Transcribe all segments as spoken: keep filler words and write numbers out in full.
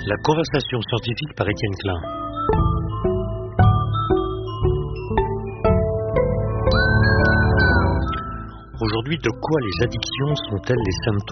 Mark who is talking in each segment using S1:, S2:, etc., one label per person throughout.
S1: La conversation scientifique par Étienne Klein. Aujourd'hui, de quoi les addictions sont-elles les symptômes ?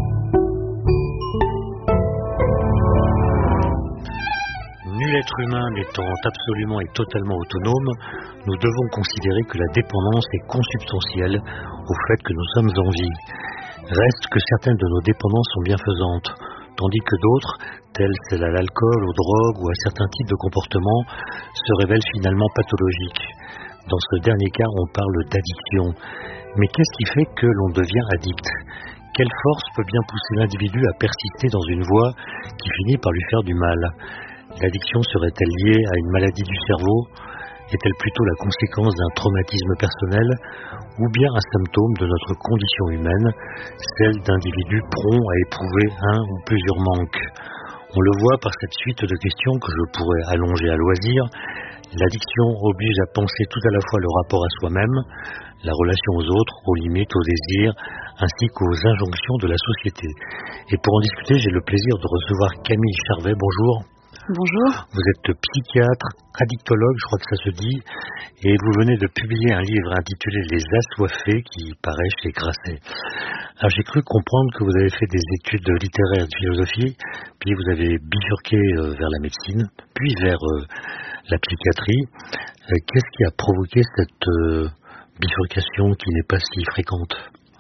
S1: Nul être humain n'étant absolument et totalement autonome, nous devons considérer que la dépendance est consubstantielle au fait que nous sommes en vie. Reste que certaines de nos dépendances sont bienfaisantes, tandis que d'autres, telles celles à l'alcool, aux drogues ou à certains types de comportements, se révèlent finalement pathologiques. Dans ce dernier cas, on parle d'addiction. Mais qu'est-ce qui fait que l'on devient addict ? Quelle force peut bien pousser l'individu à persister dans une voie qui finit par lui faire du mal ? L'addiction serait-elle liée à une maladie du cerveau ? Est-elle plutôt la conséquence d'un traumatisme personnel ou bien un symptôme de notre condition humaine, celle d'individus prompts à éprouver un ou plusieurs manques ? On le voit par cette suite de questions que je pourrais allonger à loisir. L'addiction oblige à penser tout à la fois le rapport à soi-même, la relation aux autres, aux limites, aux désirs, ainsi qu'aux injonctions de la société. Et pour en discuter, j'ai le plaisir de recevoir Camille Charvet. Bonjour.
S2: Bonjour.
S1: Vous êtes psychiatre, addictologue, je crois que ça se dit, et vous venez de publier un livre intitulé Les Assoiffés qui paraît chez Grasset. Alors j'ai cru comprendre que vous avez fait des études littéraires et de philosophie, puis vous avez bifurqué euh, vers la médecine, puis vers euh, la psychiatrie. Euh, qu'est-ce qui a provoqué cette euh, bifurcation qui n'est pas si fréquente ?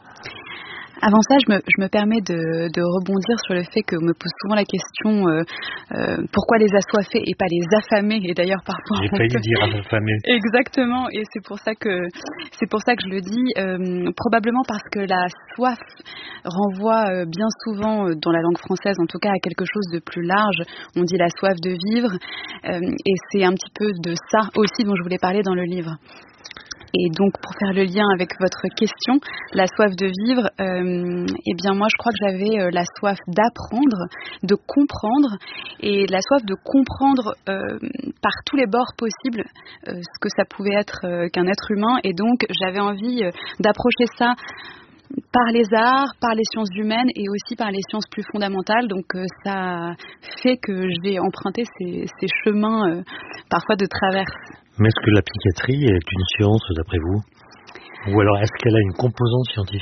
S2: Avant ça, je me, je me permets de, de rebondir sur le fait que me pose souvent la question euh, euh, pourquoi les assoiffés et pas les affamés. Et d'ailleurs parfois
S1: j'ai failli dire affamés.
S2: Exactement, et c'est pour ça que c'est pour ça que je le dis. Euh, probablement parce que la soif renvoie euh, bien souvent euh, dans la langue française, en tout cas, à quelque chose de plus large. On dit la soif de vivre, euh, et c'est un petit peu de ça aussi dont je voulais parler dans le livre. Et donc, pour faire le lien avec votre question, la soif de vivre, euh, eh bien moi, je crois que j'avais euh, la soif d'apprendre, de comprendre, et la soif de comprendre euh, par tous les bords possibles euh, ce que ça pouvait être euh, qu'un être humain. Et donc, j'avais envie euh, d'approcher ça par les arts, par les sciences humaines et aussi par les sciences plus fondamentales. Donc, euh, ça fait que j'ai emprunté ces, ces chemins euh, parfois de traverse.
S1: Mais est-ce que la psychiatrie est une science, d'après vous ? Ou alors, est-ce qu'elle a une composante scientifique ?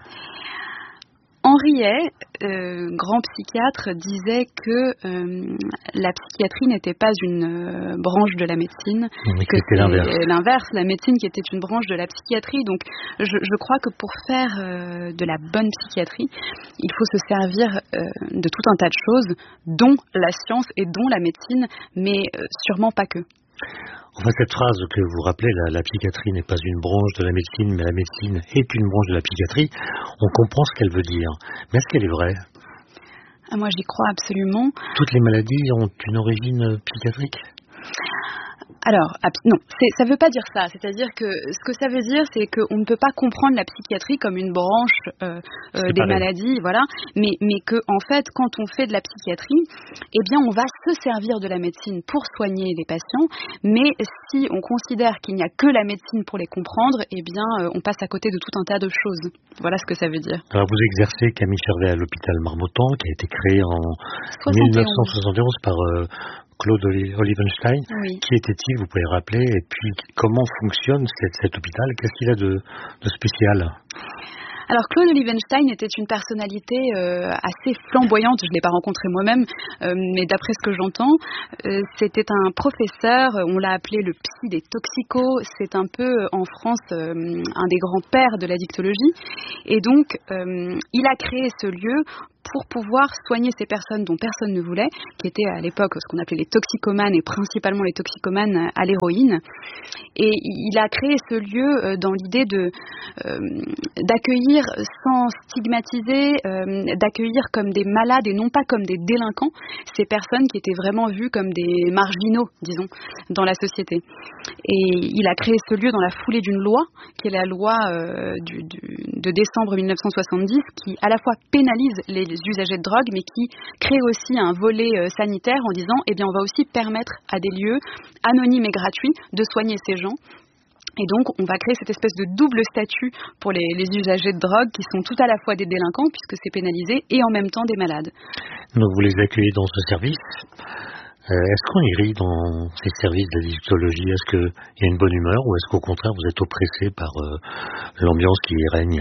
S2: Henri Hay, euh, grand psychiatre, disait que euh, la psychiatrie n'était pas une euh, branche de la médecine,
S1: mais
S2: que
S1: c'était l'inverse.
S2: l'inverse, la médecine qui était une branche de la psychiatrie. Donc, je, je crois que pour faire euh, de la bonne psychiatrie, il faut se servir euh, de tout un tas de choses, dont la science et dont la médecine, mais euh, sûrement pas que.
S1: Enfin, cette phrase que vous rappelez, la, la psychiatrie n'est pas une branche de la médecine, mais la médecine est une branche de la psychiatrie, on comprend ce qu'elle veut dire. Mais est-ce qu'elle est vraie ?
S2: Ah, moi, j'y crois absolument.
S1: Toutes les maladies ont une origine psychiatrique ?
S2: Alors, non, c'est, ça ne veut pas dire ça. C'est-à-dire que ce que ça veut dire, c'est qu'on ne peut pas comprendre la psychiatrie comme une branche euh, euh, des maladies, voilà. Mais, mais que, en fait, quand on fait de la psychiatrie, eh bien, on va se servir de la médecine pour soigner les patients. Mais si on considère qu'il n'y a que la médecine pour les comprendre, eh bien, euh, on passe à côté de tout un tas de choses. Voilà ce que ça veut dire.
S1: Alors, vous exercez, Camille Charvet, à l'hôpital Marmottan, qui a été créé en
S2: soixante et onze.
S1: mille neuf cent soixante et onze par Euh, Claude Olivenstein.
S2: Oui.
S1: Qui était-il, vous pouvez rappeler, et puis comment fonctionne cet, cet hôpital ? Qu'est-ce qu'il a de, de spécial ?
S2: Alors, Claude Olivenstein était une personnalité euh, assez flamboyante. Je ne l'ai pas rencontré moi-même, euh, mais d'après ce que j'entends, euh, c'était un professeur, on l'a appelé le psy des toxicos. C'est un peu, en France, euh, un des grands pères de l'addictologie. Et donc, euh, il a créé ce lieu pour pouvoir soigner ces personnes dont personne ne voulait, qui étaient à l'époque ce qu'on appelait les toxicomanes, et principalement les toxicomanes à l'héroïne. Et il a créé ce lieu dans l'idée de, euh, d'accueillir sans stigmatiser, euh, d'accueillir comme des malades et non pas comme des délinquants, ces personnes qui étaient vraiment vues comme des marginaux, disons, dans la société. Et il a créé ce lieu dans la foulée d'une loi, qui est la loi euh, du, du, de décembre mille neuf cent soixante-dix, qui à la fois pénalise les usagers de drogue, mais qui crée aussi un volet euh, sanitaire en disant, eh bien, on va aussi permettre à des lieux anonymes et gratuits de soigner ces gens Et donc, on va créer cette espèce de double statut pour les, les usagers de drogue qui sont tout à la fois des délinquants, puisque c'est pénalisé, et en même temps des malades.
S1: Donc, vous les accueillez dans ce service. Euh, est-ce qu'on y rit dans ces services d'addictologie? Est-ce qu'il y a une bonne humeur ou est-ce qu'au contraire, vous êtes oppressé par euh, l'ambiance qui y règne?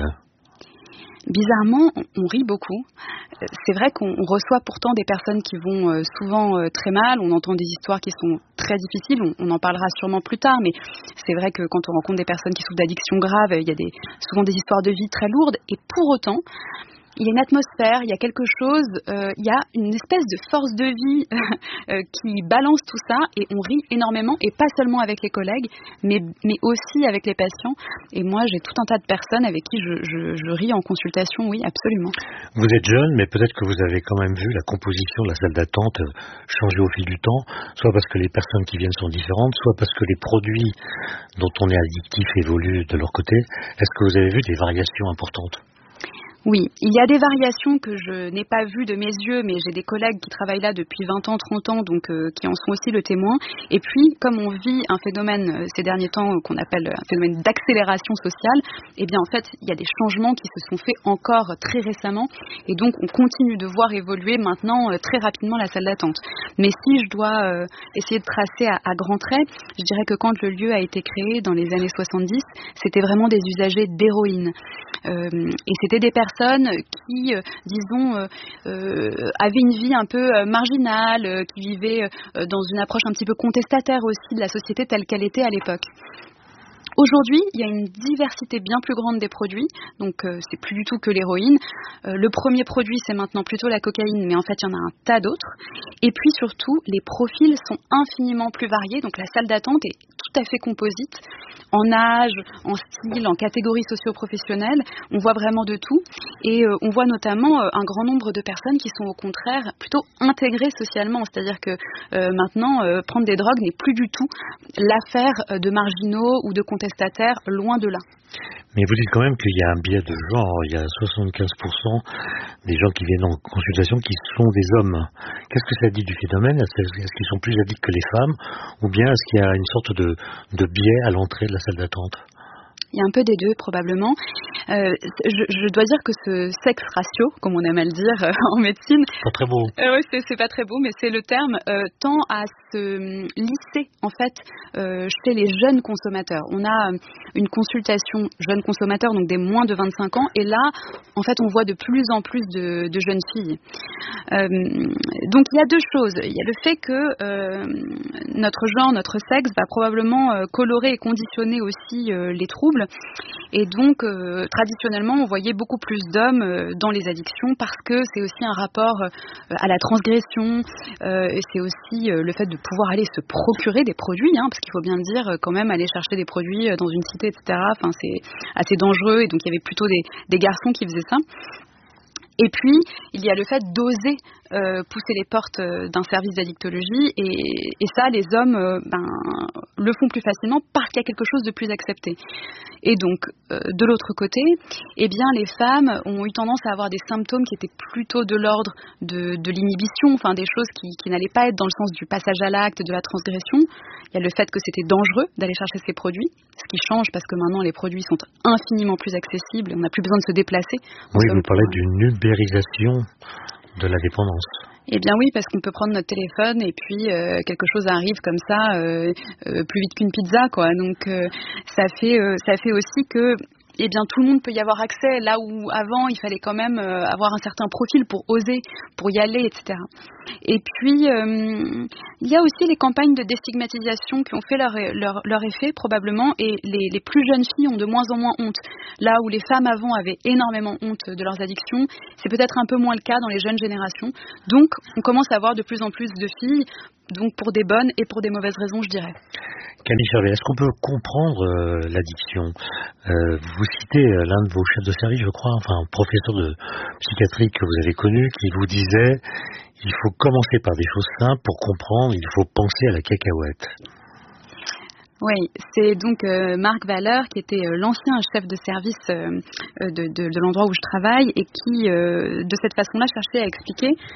S2: Bizarrement, on rit beaucoup. C'est vrai qu'on reçoit pourtant des personnes qui vont souvent très mal. On entend des histoires qui sont très difficiles. On, on en parlera sûrement plus tard, mais c'est vrai que quand on rencontre des personnes qui souffrent d'addictions graves, il y a des, souvent des histoires de vie très lourdes. Et pour autant, il y a une atmosphère, il y a quelque chose, euh, il y a une espèce de force de vie euh, qui balance tout ça, et on rit énormément, et pas seulement avec les collègues, mais, mais aussi avec les patients. Et moi, j'ai tout un tas de personnes avec qui je, je, je ris en consultation, oui, absolument.
S1: Vous êtes jeune, mais peut-être que vous avez quand même vu la composition de la salle d'attente changer au fil du temps, soit parce que les personnes qui viennent sont différentes, soit parce que les produits dont on est addictif évoluent de leur côté. Est-ce que vous avez vu des variations importantes ?
S2: Oui, il y a des variations que je n'ai pas vues de mes yeux, mais j'ai des collègues qui travaillent là depuis vingt ans, trente ans, donc euh, qui en sont aussi le témoin. Et puis, comme on vit un phénomène euh, ces derniers temps euh, qu'on appelle un phénomène d'accélération sociale, eh bien en fait, il y a des changements qui se sont faits encore très récemment, et donc on continue de voir évoluer maintenant euh, très rapidement la salle d'attente. Mais si je dois euh, essayer de tracer à, à grands traits, je dirais que quand le lieu a été créé dans les années soixante-dix, c'était vraiment des usagers d'héroïne. Euh, et c'était des personnes qui, euh, disons, euh, euh, avaient une vie un peu euh, marginale, euh, qui vivaient euh, dans une approche un petit peu contestataire aussi de la société telle qu'elle était à l'époque. Aujourd'hui, il y a une diversité bien plus grande des produits, donc euh, c'est plus du tout que l'héroïne. Euh, le premier produit, c'est maintenant plutôt la cocaïne, mais en fait, il y en a un tas d'autres. Et puis surtout, les profils sont infiniment plus variés, donc la salle d'attente est tout à fait composite, en âge, en style, en catégorie socio-professionnelle. On voit vraiment de tout, et euh, on voit notamment euh, un grand nombre de personnes qui sont au contraire plutôt intégrées socialement, c'est-à-dire que euh, maintenant, euh, prendre des drogues n'est plus du tout l'affaire euh, de marginaux ou de contestataires, loin de là.
S1: Mais vous dites quand même qu'il y a un biais de genre, il y a soixante-quinze pour cent des gens qui viennent en consultation qui sont des hommes. Qu'est-ce que ça dit du phénomène? Est-ce qu'ils sont plus addicts que les femmes, ou bien est-ce qu'il y a une sorte de, de biais à l'entrée de la salle d'attente?
S2: Il y a un peu des deux, probablement. Euh, je, je dois dire que ce sexe ratio, comme on aime à le dire euh, en médecine...
S1: Pas très beau.
S2: Euh, oui, c'est, c'est pas très beau, mais c'est le terme, euh, tend à se lisser, en fait, euh, chez les jeunes consommateurs. On a une consultation jeunes consommateurs, donc des moins de vingt-cinq ans, et là, en fait, on voit de plus en plus de, de jeunes filles. Euh, donc, il y a deux choses. Il y a le fait que euh, notre genre, notre sexe va probablement euh, colorer et conditionner aussi euh, les troubles. Et donc, euh, traditionnellement, on voyait beaucoup plus d'hommes euh, dans les addictions parce que c'est aussi un rapport euh, à la transgression, euh, et c'est aussi euh, le fait de pouvoir aller se procurer des produits, hein, parce qu'il faut bien le dire, euh, quand même, aller chercher des produits euh, dans une cité, et cetera. Enfin, c'est assez dangereux, et donc il y avait plutôt des, des garçons qui faisaient ça. Et puis, il y a le fait d'oser euh, pousser les portes euh, d'un service d'addictologie, et, et ça, les hommes euh, ben, le font plus facilement parce qu'il y a quelque chose de plus accepté. Et donc, euh, de l'autre côté, eh bien, les femmes ont eu tendance à avoir des symptômes qui étaient plutôt de l'ordre de, de l'inhibition, enfin des choses qui, qui n'allaient pas être dans le sens du passage à l'acte, de la transgression. Il y a le fait que c'était dangereux d'aller chercher ces produits, ce qui change parce que maintenant les produits sont infiniment plus accessibles et on n'a plus besoin de se déplacer.
S1: Oui, vous parlez d'une ubérisation de la dépendance.
S2: Eh bien oui, parce qu'on peut prendre notre téléphone et puis euh, quelque chose arrive comme ça euh, euh, plus vite qu'une pizza, quoi. Donc euh, ça fait euh, ça fait aussi que eh bien tout le monde peut y avoir accès, là où avant il fallait quand même euh, avoir un certain profil pour oser, pour y aller, et cetera. Et puis euh, il y a aussi les campagnes de déstigmatisation qui ont fait leur, leur, leur effet probablement, et les, les plus jeunes filles ont de moins en moins honte. Là où les femmes avant avaient énormément honte de leurs addictions, c'est peut-être un peu moins le cas dans les jeunes générations. Donc on commence à avoir de plus en plus de filles, donc pour des bonnes et pour des mauvaises raisons, je dirais.
S1: Camille Chervet, est-ce qu'on peut comprendre euh, l'addiction? euh, Vous citez euh, l'un de vos chefs de service, je crois, enfin un professeur de psychiatrie que vous avez connu, qui vous disait il faut commencer par des choses simples pour comprendre, il faut penser à la cacahuète.
S2: Oui, c'est donc euh, Marc Valeur, qui était euh, l'ancien chef de service euh, de, de, de l'endroit où je travaille, et qui, euh, de cette façon-là, cherchait à expliquer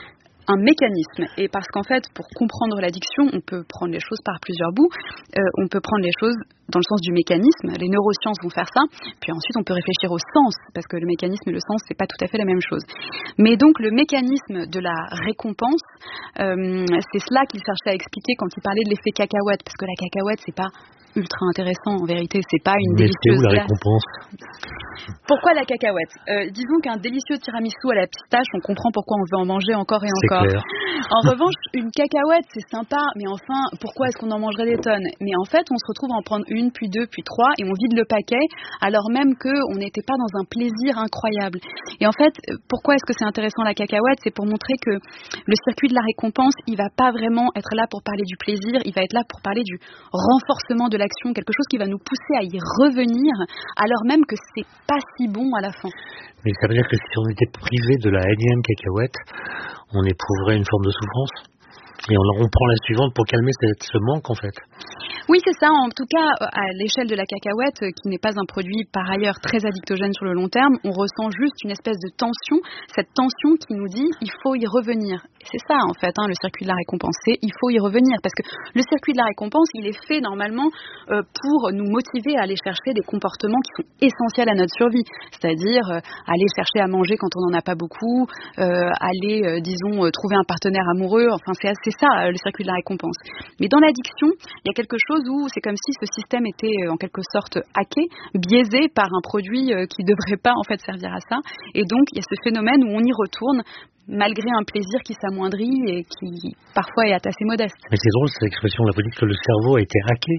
S2: un mécanisme. Et parce qu'en fait, pour comprendre l'addiction, on peut prendre les choses par plusieurs bouts. Euh, on peut prendre les choses dans le sens du mécanisme. Les neurosciences vont faire ça. Puis ensuite, on peut réfléchir au sens, parce que le mécanisme et le sens, c'est pas tout à fait la même chose. Mais donc, le mécanisme de la récompense, euh, c'est cela qu'il cherchait à expliquer quand il parlait de l'effet cacahuète. Parce que la cacahuète, c'est pas ultra intéressant en vérité, c'est pas une
S1: Mais
S2: délicieuse
S1: c'est où la
S2: glace.
S1: récompense?
S2: Pourquoi la cacahuète? euh, Disons qu'un délicieux tiramisu à la pistache, on comprend pourquoi on veut en manger encore et
S1: C'est
S2: encore.
S1: clair.
S2: En revanche, une cacahuète, c'est sympa, mais enfin, pourquoi est-ce qu'on en mangerait des tonnes? Mais en fait, on se retrouve à en prendre une, puis deux, puis trois, et on vide le paquet, alors même qu'on n'était pas dans un plaisir incroyable. Et en fait, pourquoi est-ce que c'est intéressant la cacahuète? C'est pour montrer que le circuit de la récompense, il va pas vraiment être là pour parler du plaisir, il va être là pour parler du renforcement de l'action, quelque chose qui va nous pousser à y revenir, alors même que c'est pas si bon à la fin.
S1: Mais ça veut dire que si on était privé de la énième cacahuète, on éprouverait une forme de souffrance? Et on, on prend la suivante pour calmer cette, ce manque, en fait.
S2: Oui, c'est ça. En tout cas, à l'échelle de la cacahuète, qui n'est pas un produit par ailleurs très addictogène sur le long terme, on ressent juste une espèce de tension, cette tension qui nous dit il faut y revenir. C'est ça, en fait, hein, le circuit de la récompense, c'est il faut y revenir. Parce que le circuit de la récompense, il est fait normalement euh, pour nous motiver à aller chercher des comportements qui sont essentiels à notre survie. C'est-à-dire euh, aller chercher à manger quand on n'en a pas beaucoup, euh, aller, euh, disons, euh, trouver un partenaire amoureux. Enfin, c'est, c'est ça, euh, le circuit de la récompense. Mais dans l'addiction, il y a quelque chose où c'est comme si ce système était euh, en quelque sorte hacké, biaisé par un produit euh, qui ne devrait pas en fait servir à ça. Et donc, il y a ce phénomène où on y retourne malgré un plaisir qui s'amoindrit et qui parfois est assez modeste.
S1: Mais c'est drôle cette expression, là, vous dites que le cerveau a été hacké.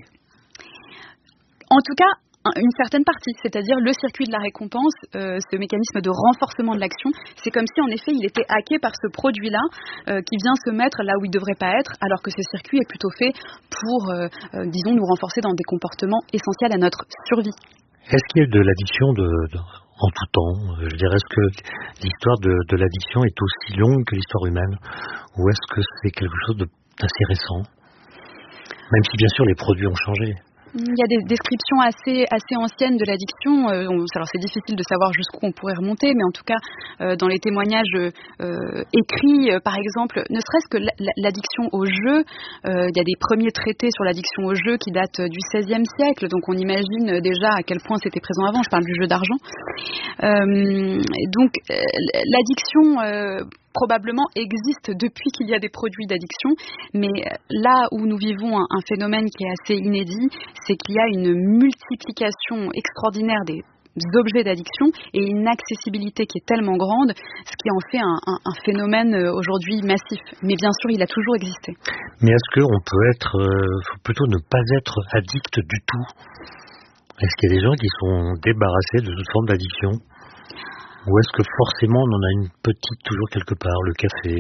S2: En tout cas, une certaine partie, c'est-à-dire le circuit de la récompense, euh, ce mécanisme de renforcement de l'action, c'est comme si en effet il était hacké par ce produit-là euh, qui vient se mettre là où il ne devrait pas être, alors que ce circuit est plutôt fait pour, euh, euh, disons, nous renforcer dans des comportements essentiels à notre survie.
S1: Est-ce qu'il y a de l'addiction de, de, en tout temps? Je dirais, est-ce que l'histoire de, de l'addiction est aussi longue que l'histoire humaine? Ou est-ce que c'est quelque chose de, d'assez récent? Même si bien sûr les produits ont changé.
S2: Il y a des descriptions assez, assez anciennes de l'addiction. Euh, on, alors c'est difficile de savoir jusqu'où on pourrait remonter, mais en tout cas, euh, dans les témoignages euh, écrits, euh, par exemple, ne serait-ce que l'addiction au jeu, euh, il y a des premiers traités sur l'addiction au jeu qui datent du seizième siècle, donc on imagine déjà à quel point c'était présent avant. Je parle du jeu d'argent. Euh, donc euh, l'addiction... Euh, probablement existe depuis qu'il y a des produits d'addiction, mais là où nous vivons un, un phénomène qui est assez inédit, c'est qu'il y a une multiplication extraordinaire des objets d'addiction et une accessibilité qui est tellement grande, ce qui en fait un, un, un phénomène aujourd'hui massif. Mais bien sûr, il a toujours existé.
S1: Mais est-ce qu'on peut être, euh, faut plutôt ne pas être addict du tout? Est-ce qu'il y a des gens qui sont débarrassés de toute forme d'addiction? Ou est-ce que forcément on en a une petite toujours quelque part, le café,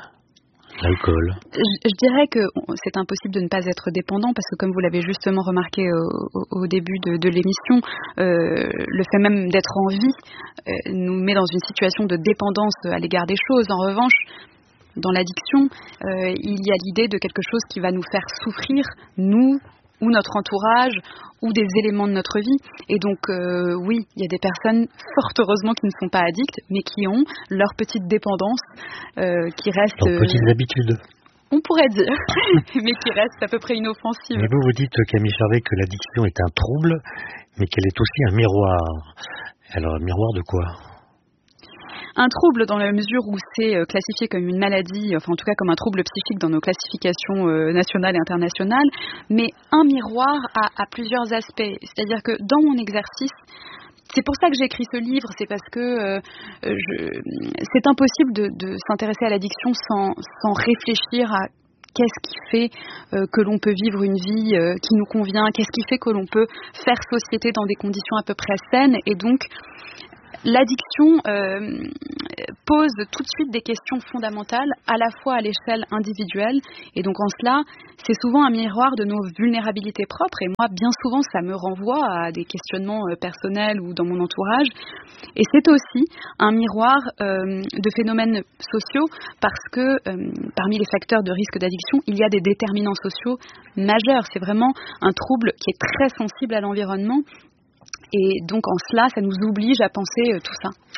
S1: l'alcool?
S2: Je, je dirais que c'est impossible de ne pas être dépendant parce que comme vous l'avez justement remarqué au, au, au début de, de l'émission, euh, le fait même d'être en vie euh, nous met dans une situation de dépendance à l'égard des choses. En revanche, dans l'addiction, euh, il y a l'idée de quelque chose qui va nous faire souffrir, nous, ou notre entourage, ou des éléments de notre vie. Et donc, euh, oui, il y a des personnes, fort heureusement, qui ne sont pas addictes, mais qui ont leur petite dépendance, euh, qui reste...
S1: Leurs petites euh, habitudes.
S2: On pourrait dire, mais qui reste à peu près inoffensive.
S1: Mais vous, vous dites, Camille Charvet, que l'addiction est un trouble, mais qu'elle est aussi un miroir. Alors, un miroir de quoi ?
S2: Un trouble dans la mesure où c'est classifié comme une maladie, enfin en tout cas comme un trouble psychique dans nos classifications euh, nationales et internationales, mais un miroir a, a plusieurs aspects. C'est-à-dire que dans mon exercice, c'est pour ça que j'ai écrit ce livre, c'est parce que euh, je, c'est impossible de, de s'intéresser à l'addiction sans, sans réfléchir à qu'est-ce qui fait euh, que l'on peut vivre une vie euh, qui nous convient, qu'est-ce qui fait que l'on peut faire société dans des conditions à peu près saines, et donc l'addiction euh, pose tout de suite des questions fondamentales, à la fois à l'échelle individuelle, et donc en cela, c'est souvent un miroir de nos vulnérabilités propres, et moi, bien souvent, ça me renvoie à des questionnements personnels ou dans mon entourage, et c'est aussi un miroir euh, de phénomènes sociaux, parce que euh, parmi les facteurs de risque d'addiction, il y a des déterminants sociaux majeurs. C'est vraiment un trouble qui est très sensible à l'environnement, et donc en cela, ça nous oblige à penser euh, tout ça.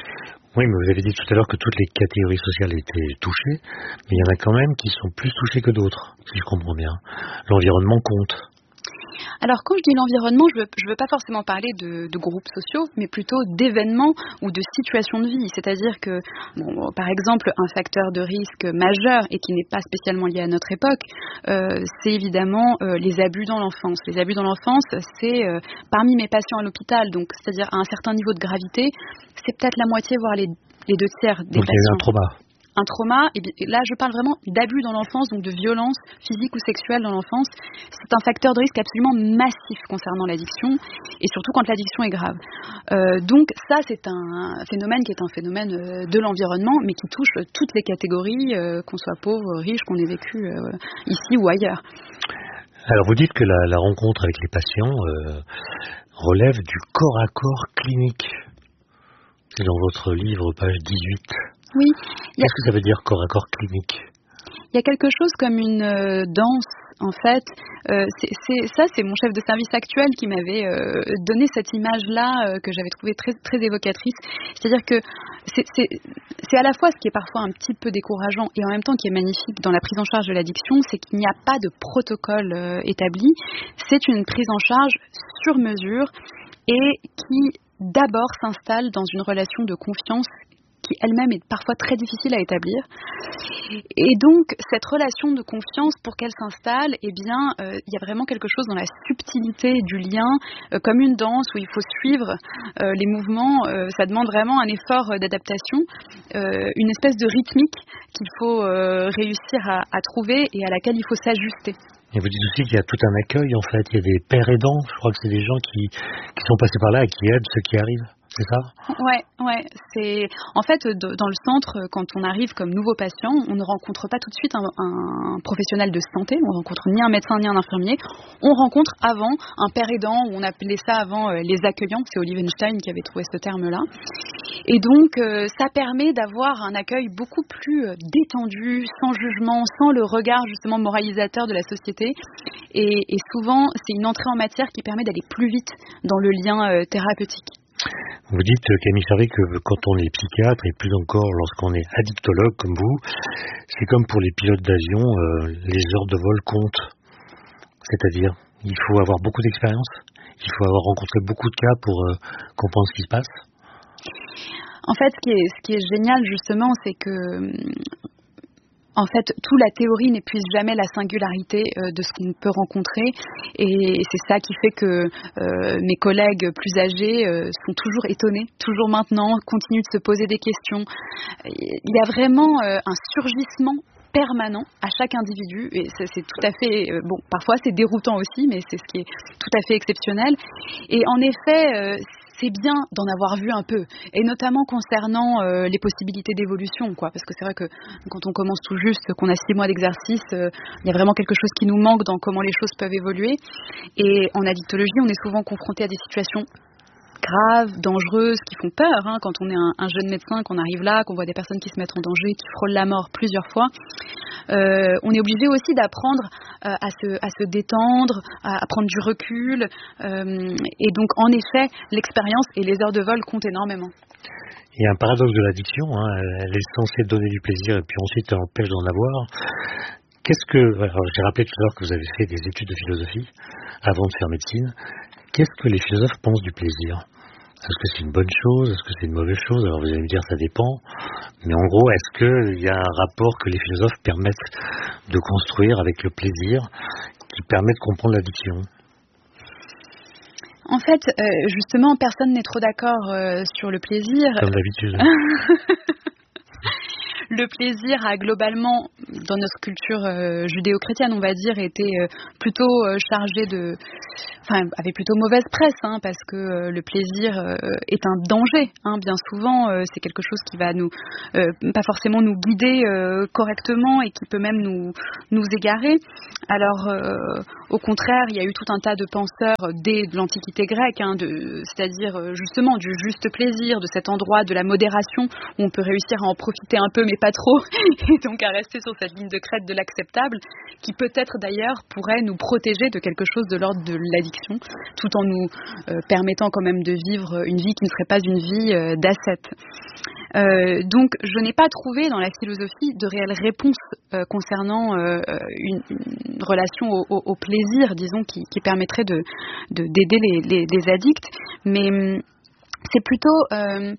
S1: Oui, mais vous avez dit tout à l'heure que toutes les catégories sociales étaient touchées, mais il y en a quand même qui sont plus touchées que d'autres, si je comprends bien. L'environnement compte.
S2: Alors quand je dis l'environnement, je ne veux, je veux pas forcément parler de, de groupes sociaux, mais plutôt d'événements ou de situations de vie. C'est-à-dire que, bon, par exemple, un facteur de risque majeur et qui n'est pas spécialement lié à notre époque, euh, c'est évidemment euh, les abus dans l'enfance. Les abus dans l'enfance, c'est euh, parmi mes patients à l'hôpital, donc c'est-à-dire à un certain niveau de gravité, c'est peut-être la moitié, voire les, les deux tiers des
S1: donc,
S2: patients.
S1: Il y a eu un trauma.
S2: Un trauma, et là je parle vraiment d'abus dans l'enfance, donc de violence physique ou sexuelle dans l'enfance. C'est un facteur de risque absolument massif concernant l'addiction, et surtout quand l'addiction est grave. Euh, donc ça c'est un phénomène qui est un phénomène de l'environnement, mais qui touche toutes les catégories, euh, qu'on soit pauvre, riche, qu'on ait vécu euh, ici ou ailleurs.
S1: Alors vous dites que la, la rencontre avec les patients euh, relève du corps à corps clinique. C'est dans votre livre, page dix-huit.
S2: Oui.
S1: Qu'est-ce a... que ça veut dire corps à corps clinique ?
S2: Il y a quelque chose comme une euh, danse, en fait. Euh, c'est, c'est, ça, c'est mon chef de service actuel qui m'avait euh, donné cette image-là euh, que j'avais trouvée très, très évocatrice. C'est-à-dire que c'est, c'est, c'est à la fois ce qui est parfois un petit peu décourageant et en même temps qui est magnifique dans la prise en charge de l'addiction, c'est qu'il n'y a pas de protocole euh, établi. C'est une prise en charge sur mesure et qui d'abord s'installe dans une relation de confiance qui elle-même est parfois très difficile à établir. Et donc, cette relation de confiance, pour qu'elle s'installe, eh bien, euh, il y a vraiment quelque chose dans la subtilité du lien, euh, comme une danse où il faut suivre euh, les mouvements. Euh, ça demande vraiment un effort euh, d'adaptation, euh, une espèce de rythmique qu'il faut euh, réussir à, à trouver et à laquelle il faut s'ajuster.
S1: Et vous dites aussi qu'il y a tout un accueil, en fait. Il y a des pères aidants. Je crois que c'est des gens qui, qui sont passés par là et qui aident ceux qui arrivent. C'est ça ?
S2: Ouais, ouais. C'est en fait de, dans le centre, quand on arrive comme nouveau patient, on ne rencontre pas tout de suite un, un professionnel de santé. On rencontre ni un médecin ni un infirmier. On rencontre avant un père aidant, ou on appelait ça avant euh, les accueillants. C'est Olivier Weinstein qui avait trouvé ce terme-là. Et donc, euh, ça permet d'avoir un accueil beaucoup plus euh, détendu, sans jugement, sans le regard justement moralisateur de la société. Et, et souvent, c'est une entrée en matière qui permet d'aller plus vite dans le lien euh, thérapeutique.
S1: Vous dites, Camille Charvet, que quand on est psychiatre, et plus encore lorsqu'on est addictologue comme vous, c'est comme pour les pilotes d'avion, euh, les heures de vol comptent. C'est-à-dire, il faut avoir beaucoup d'expérience, il faut avoir rencontré beaucoup de cas pour euh, comprendre ce qui se passe.
S2: En fait, ce qui est, ce qui est génial, justement, c'est que... En fait, toute la théorie n'épuise jamais la singularité euh, de ce qu'on peut rencontrer, et, et c'est ça qui fait que euh, mes collègues plus âgés euh, sont toujours étonnés, toujours maintenant, continuent de se poser des questions. Il y a vraiment euh, un surgissement permanent à chaque individu, et c'est, c'est tout à fait, euh, bon, parfois c'est déroutant aussi, mais c'est ce qui est tout à fait exceptionnel. Et en effet, euh, c'est bien d'en avoir vu un peu, et notamment concernant euh, les possibilités d'évolution, quoi, parce que c'est vrai que quand on commence tout juste, qu'on a six mois d'exercice, euh, il y a vraiment quelque chose qui nous manque dans comment les choses peuvent évoluer. Et en addictologie, on est souvent confronté à des situations graves, dangereuses, qui font peur, hein, quand on est un, un jeune médecin, qu'on arrive là, qu'on voit des personnes qui se mettent en danger, qui frôlent la mort plusieurs fois. Euh, on est obligé aussi d'apprendre euh, à, se, à se détendre, à, à prendre du recul. Euh, et donc, en effet, l'expérience et les heures de vol comptent énormément.
S1: Il y a un paradoxe de l'addiction, hein, elle est censée donner du plaisir et puis ensuite elle empêche d'en avoir. Qu'est-ce que, alors j'ai rappelé tout à l'heure que vous avez fait des études de philosophie avant de faire médecine. Qu'est-ce que les philosophes pensent du plaisir ? Est-ce que c'est une bonne chose ? Est-ce que c'est une mauvaise chose ? Alors vous allez me dire ça dépend. Mais en gros, est-ce qu'il y a un rapport que les philosophes permettent de construire avec le plaisir qui permet de comprendre l'addiction ?
S2: En fait, euh, justement, personne n'est trop d'accord euh, sur le plaisir.
S1: Comme d'habitude.
S2: Le plaisir a globalement, dans notre culture euh, judéo-chrétienne, on va dire, été euh, plutôt euh, chargé de... Enfin, avait plutôt mauvaise presse, hein, parce que euh, le plaisir euh, est un danger. Hein, bien souvent, euh, c'est quelque chose qui va nous, euh, pas forcément nous guider euh, correctement et qui peut même nous, nous égarer. Alors, euh, au contraire, il y a eu tout un tas de penseurs dès l'Antiquité grecque, hein, de, c'est-à-dire justement du juste plaisir, de cet endroit de la modération où on peut réussir à en profiter un peu, mais pas trop, et donc à rester sur cette ligne de crête de l'acceptable, qui peut-être d'ailleurs pourrait nous protéger de quelque chose de l'ordre de l'addiction, tout en nous euh, permettant quand même de vivre une vie qui ne serait pas une vie euh, d'ascète. Euh, donc je n'ai pas trouvé dans la philosophie de réelles réponses euh, concernant euh, une, une relation au, au, au plaisir, disons, qui, qui permettrait de, de, d'aider les, les, les addicts, mais c'est plutôt, euh,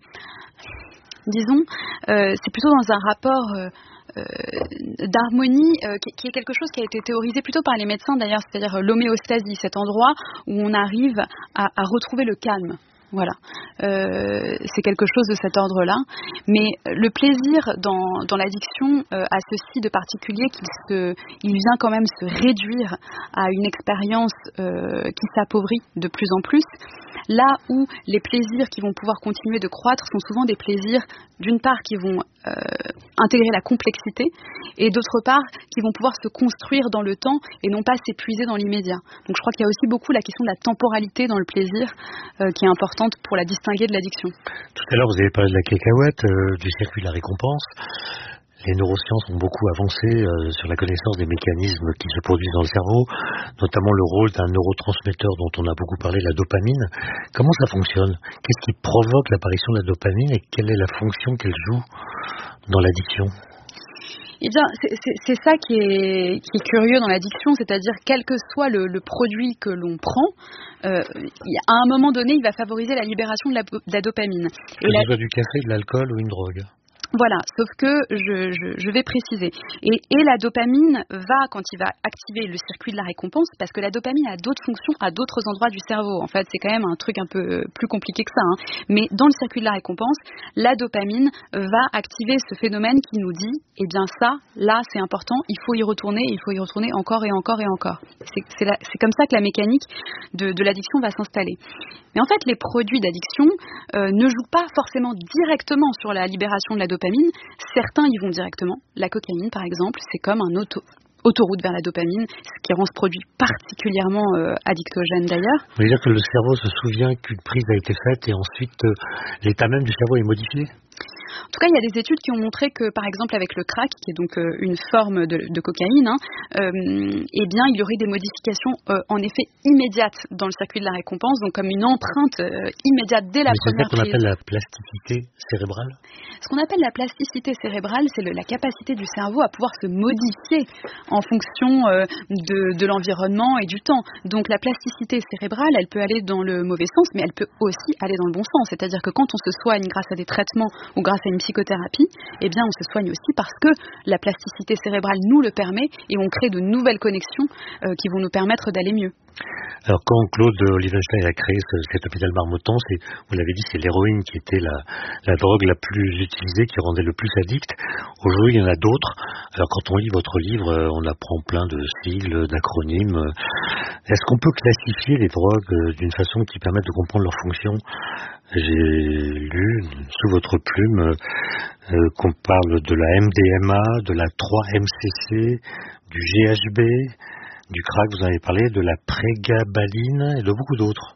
S2: disons, euh, c'est plutôt dans un rapport euh, euh, d'harmonie euh, qui, qui est quelque chose qui a été théorisé plutôt par les médecins d'ailleurs, c'est-à-dire l'homéostasie, cet endroit où on arrive à, à retrouver le calme. Voilà, euh, c'est quelque chose de cet ordre-là. Mais le plaisir dans, dans l'addiction euh, a ceci de particulier qu'il se, il vient quand même se réduire à une expérience euh, qui s'appauvrit de plus en plus. Là où les plaisirs qui vont pouvoir continuer de croître sont souvent des plaisirs, d'une part, qui vont euh, intégrer la complexité, et d'autre part, qui vont pouvoir se construire dans le temps et non pas s'épuiser dans l'immédiat. Donc je crois qu'il y a aussi beaucoup la question de la temporalité dans le plaisir euh, qui est importante pour la distinguer de l'addiction.
S1: Tout à l'heure, vous avez parlé de la cacahuète, euh, du circuit de la récompense. Les neurosciences ont beaucoup avancé euh, sur la connaissance des mécanismes qui se produisent dans le cerveau, notamment le rôle d'un neurotransmetteur dont on a beaucoup parlé, la dopamine. Comment ça fonctionne? Qu'est-ce qui provoque l'apparition de la dopamine et quelle est la fonction qu'elle joue dans l'addiction?
S2: Eh bien, c'est, c'est, c'est ça qui est, qui est curieux dans l'addiction, c'est-à-dire quel que soit le, le produit que l'on prend, euh, à un moment donné, il va favoriser la libération de la, de la dopamine.
S1: Que ce soit du café, de l'alcool ou une drogue.
S2: Voilà, sauf que je, je, je vais préciser. Et, et la dopamine va, quand il va activer le circuit de la récompense, parce que la dopamine a d'autres fonctions à d'autres endroits du cerveau. En fait, c'est quand même un truc un peu plus compliqué que ça. Hein. Mais dans le circuit de la récompense, la dopamine va activer ce phénomène qui nous dit, eh bien ça, là, c'est important, il faut y retourner, il faut y retourner encore et encore et encore. C'est, c'est, la, c'est comme ça que la mécanique de, de l'addiction va s'installer. Mais en fait, les produits d'addiction euh, ne jouent pas forcément directement sur la libération de la dopamine. Certains y vont directement. La cocaïne, par exemple, c'est comme un auto, autoroute vers la dopamine, ce qui rend ce produit particulièrement euh, addictogène d'ailleurs.
S1: Vous voulez dire que le cerveau se souvient qu'une prise a été faite et ensuite euh, l'état même du cerveau est modifié?
S2: En tout cas, il y a des études qui ont montré que, par exemple, avec le crack, qui est donc euh, une forme de, de cocaïne, hein, euh, eh bien, il y aurait des modifications euh, en effet immédiates dans le circuit de la récompense, donc comme une empreinte euh, immédiate dès la
S1: Mais
S2: première
S1: prise. C'est ça qu'on
S2: prise.
S1: appelle la plasticité cérébrale?
S2: Ce qu'on appelle la plasticité cérébrale, c'est le, la capacité du cerveau à pouvoir se modifier en fonction euh, de, de l'environnement et du temps. Donc la plasticité cérébrale, elle peut aller dans le mauvais sens, mais elle peut aussi aller dans le bon sens. C'est-à-dire que quand on se soigne grâce à des traitements ou grâce à une psychothérapie, eh bien on se soigne aussi parce que la plasticité cérébrale nous le permet et on crée de nouvelles connexions euh, qui vont nous permettre d'aller mieux.
S1: Alors quand Claude Olivenstein a créé ce, cet hôpital Marmottan, c'est, vous l'avez dit, c'est l'héroïne qui était la, la drogue la plus utilisée, qui rendait le plus addict. Aujourd'hui, il y en a d'autres. Alors quand on lit votre livre, on apprend plein de sigles, d'acronymes. Est-ce qu'on peut classifier les drogues d'une façon qui permette de comprendre leur fonction? J'ai lu sous votre plume euh, qu'on parle de la M D M A, de la trois M C C, du G H B, du crack, vous en avez parlé, de la prégabaline et de beaucoup d'autres.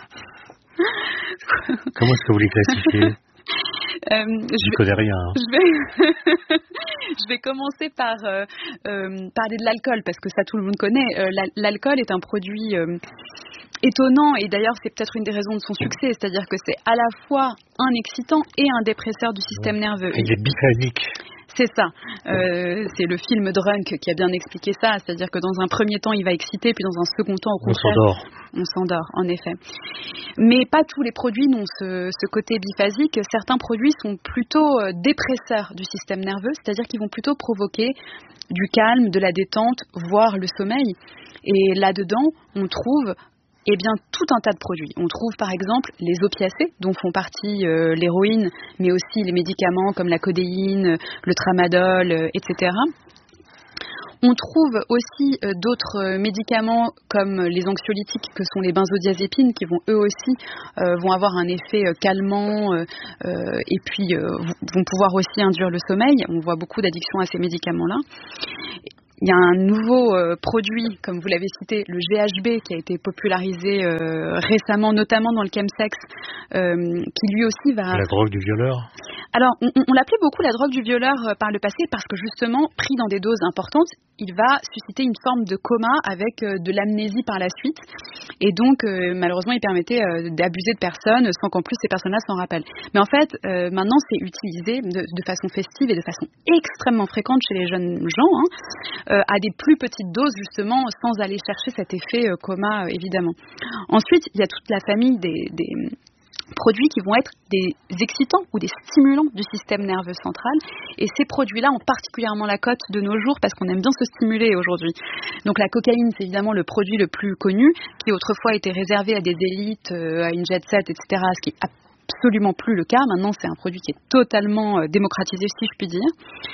S1: Comment est-ce que vous les classifiez?
S2: Euh,
S1: je ne connais rien. Hein.
S2: Je vais, je vais commencer par euh, euh, parler de l'alcool, parce que ça tout le monde connaît. Euh, l'alcool est un produit euh, étonnant, et d'ailleurs c'est peut-être une des raisons de son succès, c'est-à-dire que c'est à la fois un excitant et un dépresseur du système nerveux.
S1: Il est biphasique.
S2: C'est ça. Euh, c'est le film Drunk qui a bien expliqué ça, c'est-à-dire que dans un premier temps, il va exciter, puis dans un second temps, au contraire,
S1: on s'endort.
S2: On s'endort, en effet. Mais pas tous les produits n'ont ce, ce côté biphasique. Certains produits sont plutôt dépresseurs du système nerveux, c'est-à-dire qu'ils vont plutôt provoquer du calme, de la détente, voire le sommeil. Et là-dedans, on trouve eh bien, tout un tas de produits. On trouve par exemple les opiacés, dont font partie euh, l'héroïne, mais aussi les médicaments comme la codéine, le tramadol, euh, et cetera. On trouve aussi euh, d'autres euh, médicaments comme les anxiolytiques que sont les benzodiazépines qui vont eux aussi euh, vont avoir un effet euh, calmant euh, euh, et puis euh, vont pouvoir aussi induire le sommeil. On voit beaucoup d'addictions à ces médicaments-là. Il y a un nouveau euh, produit, comme vous l'avez cité, le G H B, qui a été popularisé euh, récemment, notamment dans le chemsex, euh, qui lui aussi va...
S1: La drogue du violeur?
S2: Alors, on, on l'appelait beaucoup la drogue du violeur euh, par le passé parce que justement, pris dans des doses importantes, il va susciter une forme de coma avec euh, de l'amnésie par la suite. Et donc, euh, malheureusement, il permettait euh, d'abuser de personnes sans qu'en plus ces personnes-là s'en rappellent. Mais en fait, euh, maintenant, c'est utilisé de, de façon festive et de façon extrêmement fréquente chez les jeunes gens, hein, euh, à des plus petites doses, justement, sans aller chercher cet effet euh, coma, euh, évidemment. Ensuite, il y a toute la famille des... des produits qui vont être des excitants ou des stimulants du système nerveux central. Et ces produits-là ont particulièrement la cote de nos jours parce qu'on aime bien se stimuler aujourd'hui. Donc la cocaïne, c'est évidemment le produit le plus connu, qui autrefois était réservé à des élites, à une jet set, et cetera, ce qui est absolument plus le cas. Maintenant, c'est un produit qui est totalement démocratisé, si je puis dire.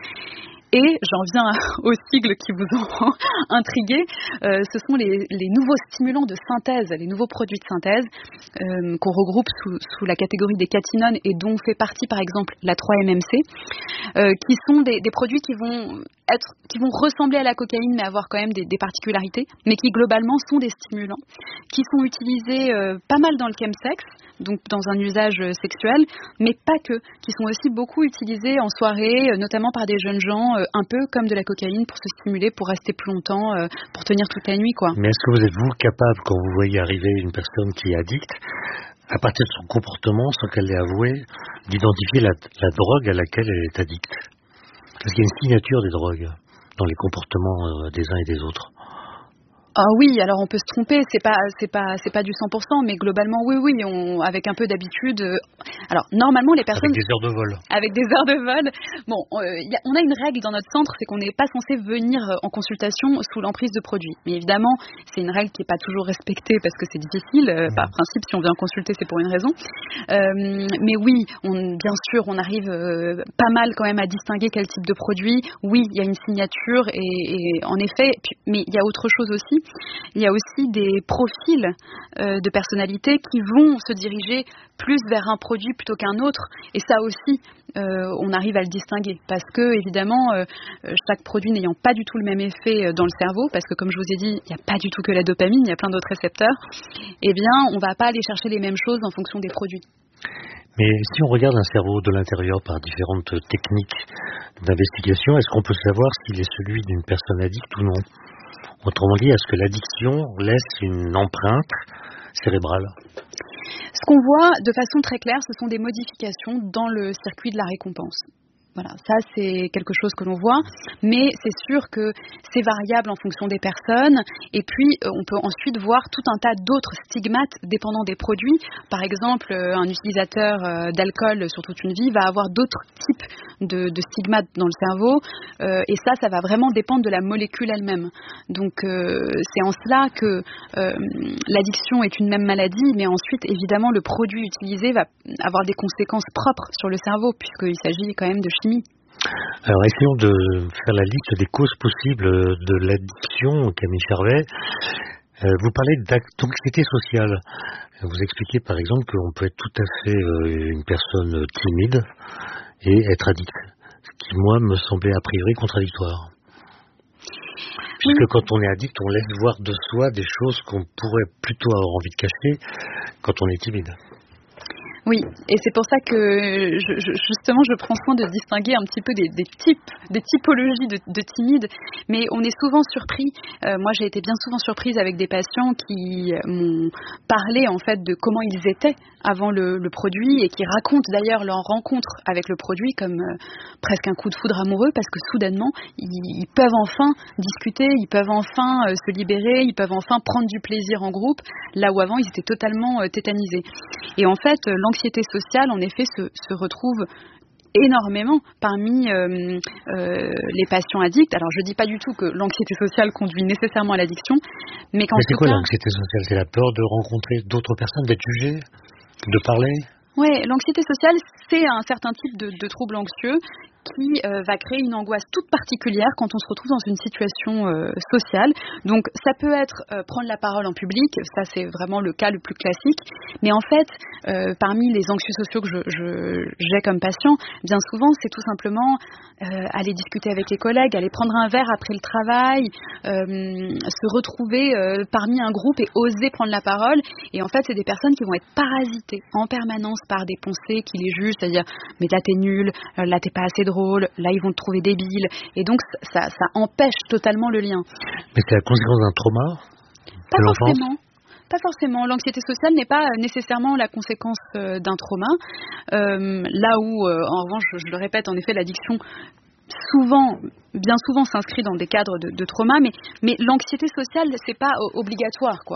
S2: Et j'en viens aux sigles qui vous ont intrigué. Euh, ce sont les, les nouveaux stimulants de synthèse, les nouveaux produits de synthèse euh, qu'on regroupe sous, sous la catégorie des catinones et dont fait partie par exemple la trois M M C, euh, qui sont des, des produits qui vont être, qui vont ressembler à la cocaïne mais avoir quand même des, des particularités, mais qui globalement sont des stimulants, qui sont utilisés euh, pas mal dans le chemsex, donc dans un usage sexuel, mais pas que, qui sont aussi beaucoup utilisés en soirée, notamment par des jeunes gens, euh, un peu comme de la cocaïne pour se stimuler, pour rester plus longtemps, euh, pour tenir toute la nuit, quoi.
S1: Mais est-ce que vous êtes, vous, capable, quand vous voyez arriver une personne qui est addicte, à partir de son comportement, sans qu'elle l'ait avoué, d'identifier la, la drogue à laquelle elle est addicte? Parce qu'il y a une signature des drogues dans les comportements euh, des uns et des autres.
S2: Ah oui, alors on peut se tromper, c'est pas c'est pas c'est pas du cent pour cent, mais globalement oui oui, on, avec un peu d'habitude. Euh, alors normalement les personnes
S1: avec des heures de vol.
S2: Avec des heures de vol. Bon, euh, y a, on a une règle dans notre centre, c'est qu'on n'est pas censé venir en consultation sous l'emprise de produits. Mais évidemment, c'est une règle qui est pas toujours respectée parce que c'est difficile. Euh, mmh. Par principe, si on vient consulter, c'est pour une raison. Euh, mais oui, on, bien sûr, on arrive euh, pas mal quand même à distinguer quel type de produit. Oui, il y a une signature et, et en effet, puis, mais il y a autre chose aussi. Il y a aussi des profils euh, de personnalités qui vont se diriger plus vers un produit plutôt qu'un autre. Et ça aussi, euh, on arrive à le distinguer. Parce que, évidemment, euh, chaque produit n'ayant pas du tout le même effet dans le cerveau, parce que, comme je vous ai dit, il n'y a pas du tout que la dopamine, il y a plein d'autres récepteurs, eh bien, on ne va pas aller chercher les mêmes choses en fonction des produits.
S1: Mais si on regarde un cerveau de l'intérieur par différentes techniques d'investigation, est-ce qu'on peut savoir s'il est celui d'une personne addicte ou non ? Autrement dit, est-ce que l'addiction laisse une empreinte cérébrale ?
S2: Ce qu'on voit de façon très claire, ce sont des modifications dans le circuit de la récompense. Voilà, ça c'est quelque chose que l'on voit, mais c'est sûr que c'est variable en fonction des personnes. Et puis on peut ensuite voir tout un tas d'autres stigmates dépendant des produits. Par exemple, un utilisateur d'alcool sur toute une vie va avoir d'autres types de, de stigmates dans le cerveau, euh, et ça, ça va vraiment dépendre de la molécule elle-même. Donc euh, c'est en cela que euh, l'addiction est une même maladie, mais ensuite évidemment le produit utilisé va avoir des conséquences propres sur le cerveau, puisqu'il s'agit quand même de chimie.
S1: Alors essayons de faire la liste des causes possibles de l'addiction, Camille Charvet. Euh, vous parlez d'anxiété sociale. Vous expliquez par exemple qu'on peut être tout à fait euh, une personne timide et être addict, ce qui moi me semblait a priori contradictoire. Puisque quand on est addict, on laisse voir de soi des choses qu'on pourrait plutôt avoir envie de cacher quand on est timide.
S2: Oui, et c'est pour ça que je, je, justement je prends soin de distinguer un petit peu des, des types, des typologies de, de timides, mais on est souvent surpris. Euh, moi, j'ai été bien souvent surprise avec des patients qui m'ont parlé en fait de comment ils étaient avant le, le produit et qui racontent d'ailleurs leur rencontre avec le produit comme euh, presque un coup de foudre amoureux parce que soudainement ils, ils peuvent enfin discuter, ils peuvent enfin euh, se libérer, ils peuvent enfin prendre du plaisir en groupe, là où avant ils étaient totalement euh, tétanisés. Et en fait, euh, l'anxiété sociale, en effet, se, se retrouve énormément parmi euh, euh, les patients addicts. Alors, je ne dis pas du tout que l'anxiété sociale conduit nécessairement à l'addiction, mais qu'en
S1: mais c'est
S2: tout
S1: quoi
S2: cas...
S1: l'anxiété sociale ? C'est la peur de rencontrer d'autres personnes, d'être jugé, de parler ?
S2: Oui, l'anxiété sociale, c'est un certain type de, de trouble anxieux qui euh, va créer une angoisse toute particulière quand on se retrouve dans une situation euh, sociale. Donc ça peut être euh, prendre la parole en public, ça c'est vraiment le cas le plus classique, mais en fait euh, parmi les anxieux sociaux que je, je, j'ai comme patient, bien souvent c'est tout simplement euh, aller discuter avec les collègues, aller prendre un verre après le travail, euh, se retrouver euh, parmi un groupe et oser prendre la parole. Et en fait c'est des personnes qui vont être parasitées en permanence par des pensées qui les jugent, c'est-à-dire mais là t'es nul, là t'es pas assez drôle, là ils vont te trouver débile, et donc ça, ça empêche totalement le lien.
S1: Mais c'est la conséquence d'un trauma
S2: Pas forcément. Pas forcément. L'anxiété sociale n'est pas nécessairement la conséquence euh, d'un trauma. Euh, là où, euh, en revanche, je, je le répète, en effet, l'addiction souvent, bien souvent s'inscrit dans des cadres de, de trauma, mais, mais l'anxiété sociale, c'est pas obligatoire, quoi.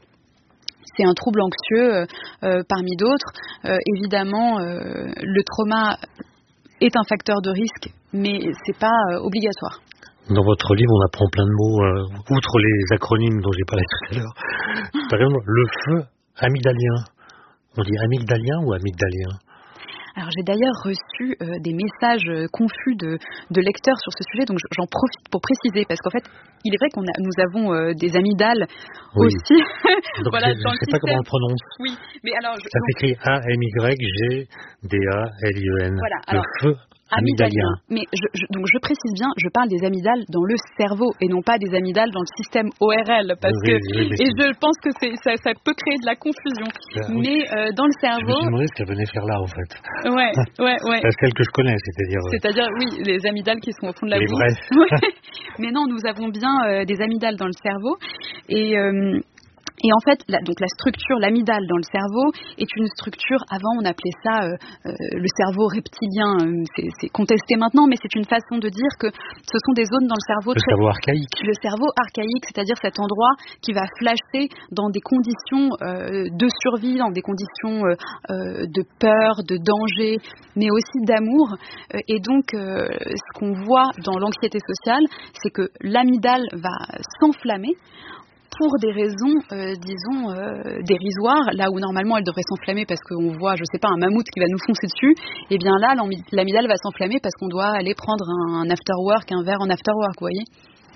S2: C'est un trouble anxieux euh, euh, parmi d'autres. Euh, évidemment, euh, le trauma est un facteur de risque, mais c'est pas euh, obligatoire.
S1: Dans votre livre, on apprend plein de mots, euh, outre les acronymes dont j'ai parlé tout à l'heure. Par exemple, le feu amygdalien. On dit amygdalien ou amygdalien?
S2: Alors j'ai d'ailleurs reçu euh, des messages euh, confus de, de lecteurs sur ce sujet, donc j'en profite pour préciser, parce qu'en fait, il est vrai qu'on a, nous avons euh, des amygdales oui. aussi.
S1: Donc voilà, je ne sais pas comment on le prononce.
S2: Oui, mais alors... Je,
S1: ça s'écrit A M Y G D A L I E N.
S2: Voilà,
S1: le
S2: alors,
S1: feu amygdalien.
S2: Mais je, je, donc je précise bien, je parle des amygdales dans le cerveau et non pas des amygdales dans le système O R L, parce oui, que oui, et je pense que c'est, ça, ça peut créer de la confusion.
S1: Ah,
S2: mais oui. euh, dans le cerveau.
S1: Je me suis demandé ce qu'elle venait faire là en fait.
S2: Ouais, ouais, ouais.
S1: Celle que je connais, c'est-à-dire.
S2: C'est-à-dire oui, les amygdales qui sont au fond de la
S1: bouche.
S2: Les vrais. Mais non, nous avons bien euh, des amygdales dans le cerveau et. Euh, Et en fait, la, donc la structure, l'amygdale dans le cerveau est une structure, avant on appelait ça euh, euh, le cerveau reptilien, c'est, c'est contesté maintenant, mais c'est une façon de dire que ce sont des zones dans le cerveau...
S1: Le
S2: très,
S1: cerveau archaïque.
S2: Le cerveau archaïque, c'est-à-dire cet endroit qui va flasher dans des conditions euh, de survie, dans des conditions euh, euh, de peur, de danger, mais aussi d'amour. Et donc, euh, ce qu'on voit dans l'anxiété sociale, c'est que l'amygdale va s'enflammer pour des raisons, euh, disons, euh, dérisoires, là où normalement elle devrait s'enflammer parce qu'on voit, je sais pas, un mammouth qui va nous foncer dessus, et bien là, l'amygdale va s'enflammer parce qu'on doit aller prendre un, un after-work, un verre en after-work, vous voyez.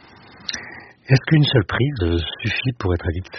S1: Est-ce qu'une seule prise suffit pour être addict?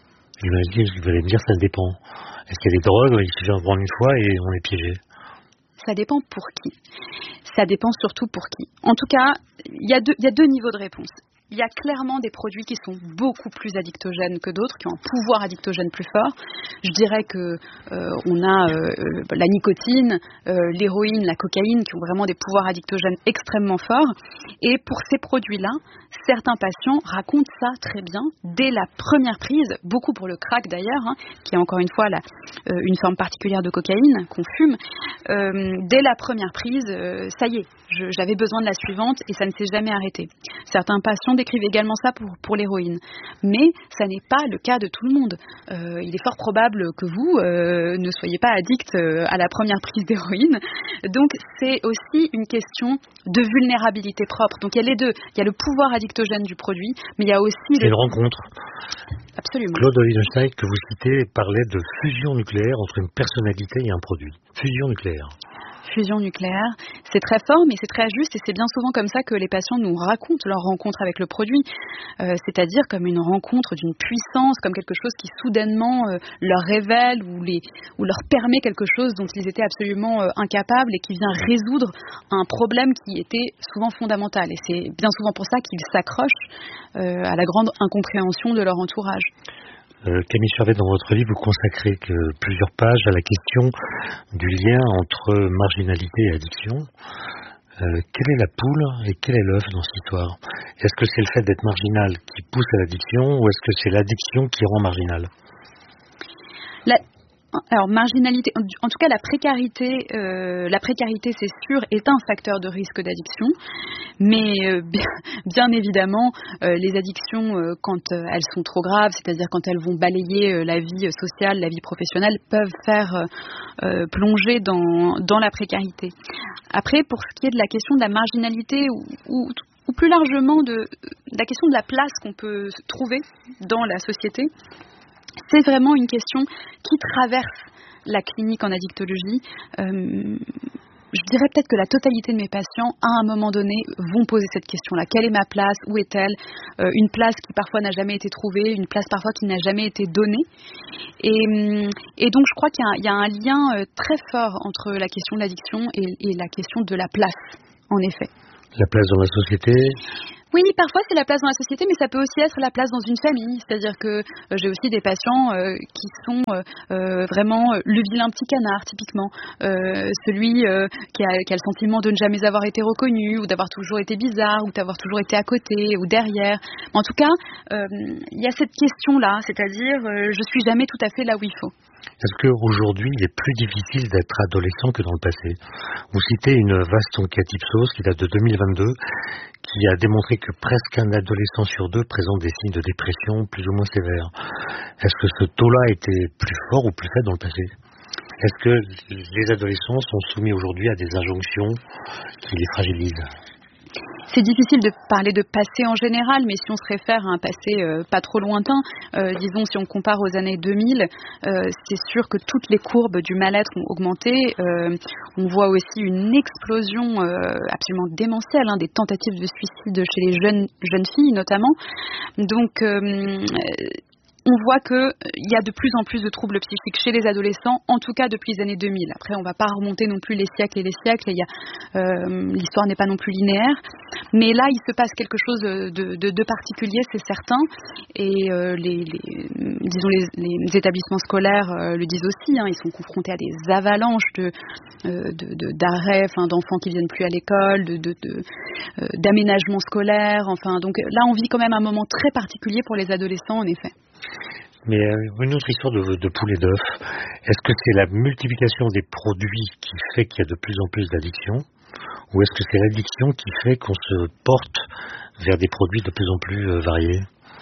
S1: Vous allez me dire, ça dépend. Est-ce qu'il y a des drogues, il suffit d'en prendre une fois et on est piégé?
S2: Ça dépend pour qui. Ça dépend surtout pour qui. En tout cas, il y a deux, il y a deux niveaux de réponse. Il y a clairement des produits qui sont beaucoup plus addictogènes que d'autres, qui ont un pouvoir addictogène plus fort. Je dirais que euh, on a euh, la nicotine, euh, l'héroïne, la cocaïne, qui ont vraiment des pouvoirs addictogènes extrêmement forts. Et pour ces produits-là, certains patients racontent ça très bien dès la première prise, beaucoup pour le crack d'ailleurs, hein, qui est encore une fois la, euh, une forme particulière de cocaïne qu'on fume. Euh, dès la première prise, euh, ça y est, je, j'avais besoin de la suivante et ça ne s'est jamais arrêté. Certains patients décrivent également ça pour, pour l'héroïne. Mais ça n'est pas le cas de tout le monde. Euh, il est fort probable que vous euh, ne soyez pas addict euh, à la première prise d'héroïne. Donc c'est aussi une question de vulnérabilité propre. Donc il y a les deux. Il y a le pouvoir addictogène du produit, mais il y a aussi...
S1: C'est
S2: le...
S1: une rencontre.
S2: Absolument.
S1: Claude Wittgenstein, que vous citez, parlait de fusion nucléaire entre une personnalité et un produit. Fusion nucléaire.
S2: Fusion nucléaire, c'est très fort, mais c'est très juste et c'est bien souvent comme ça que les patients nous racontent leur rencontre avec le produit, euh, c'est-à-dire comme une rencontre d'une puissance, comme quelque chose qui soudainement euh, leur révèle ou, les, ou leur permet quelque chose dont ils étaient absolument euh, incapables et qui vient résoudre un problème qui était souvent fondamental. Et c'est bien souvent pour ça qu'ils s'accrochent euh, à la grande incompréhension de leur entourage.
S1: Euh, Camille Charvet, dans votre livre, vous consacrez que plusieurs pages à la question du lien entre marginalité et addiction. Euh, quelle est la poule et quel est l'œuf dans cette histoire? Est-ce que c'est le fait d'être marginal qui pousse à l'addiction ou est-ce que c'est l'addiction qui rend marginal?
S2: La... Alors, marginalité, en tout cas la précarité, euh, la précarité c'est sûr est un facteur de risque d'addiction, mais euh, bien, bien évidemment euh, les addictions euh, quand euh, elles sont trop graves, c'est-à-dire quand elles vont balayer euh, la vie sociale, la vie professionnelle, peuvent faire euh, euh, plonger dans, dans la précarité. Après, pour ce qui est de la question de la marginalité ou, ou, ou plus largement de, de la question de la place qu'on peut trouver dans la société, c'est vraiment une question qui traverse la clinique en addictologie. Euh, je dirais peut-être que la totalité de mes patients, à un moment donné, vont poser cette question-là. Quelle est ma place? Où est-elle? euh, Une place qui parfois n'a jamais été trouvée, une place parfois qui n'a jamais été donnée. Et, et donc, je crois qu'il y a, il y a un lien très fort entre la question de l'addiction et, et la question de la place, en effet.
S1: La place dans la société?
S2: Oui, parfois c'est la place dans la société, mais ça peut aussi être la place dans une famille. C'est-à-dire que euh, j'ai aussi des patients euh, qui sont euh, euh, vraiment euh, le vilain petit canard, typiquement. Euh, celui euh, qui, a, qui a le sentiment de ne jamais avoir été reconnu, ou d'avoir toujours été bizarre, ou d'avoir toujours été à côté, ou derrière. En tout cas, euh, il y a cette question-là, c'est-à-dire euh, je suis jamais tout à fait là où il faut.
S1: Est-ce qu'aujourd'hui, il est plus difficile d'être adolescent que dans le passé? Vous citez une vaste enquête Ipsos qui date de deux mille vingt-deux, qui a démontré que presque un adolescent sur deux présente des signes de dépression plus ou moins sévères. Est-ce que ce taux-là était plus fort ou plus faible dans le passé? Est-ce que les adolescents sont soumis aujourd'hui à des injonctions qui les fragilisent?
S2: C'est difficile de parler de passé en général, mais si on se réfère à un passé euh, pas trop lointain, euh, disons si on compare aux années deux mille, euh, c'est sûr que toutes les courbes du mal-être ont augmenté. Euh, on voit aussi une explosion euh, absolument démentielle hein, des tentatives de suicide chez les jeunes, jeunes filles notamment. Donc euh, on voit qu'il y a de plus en plus de troubles psychiques chez les adolescents, en tout cas depuis les années deux mille. Après, on ne va pas remonter non plus les siècles et les siècles. Il y a, euh, l'histoire n'est pas non plus linéaire. Mais là, il se passe quelque chose de, de, de particulier, c'est certain. Et euh, les, les, disons les, les établissements scolaires euh, le disent aussi. Hein, ils sont confrontés à des avalanches de, euh, de, de, d'arrêts, enfin, d'enfants qui ne viennent plus à l'école, de, de, de, euh, d'aménagement scolaire. Enfin, donc là, on vit quand même un moment très particulier pour les adolescents, en effet.
S1: Mais euh, une autre histoire de, de poules et d'œufs, est-ce que c'est la multiplication des produits qui fait qu'il y a de plus en plus d'addictions, ou est-ce que c'est l'addiction qui fait qu'on se porte vers des produits de plus en plus euh, variés?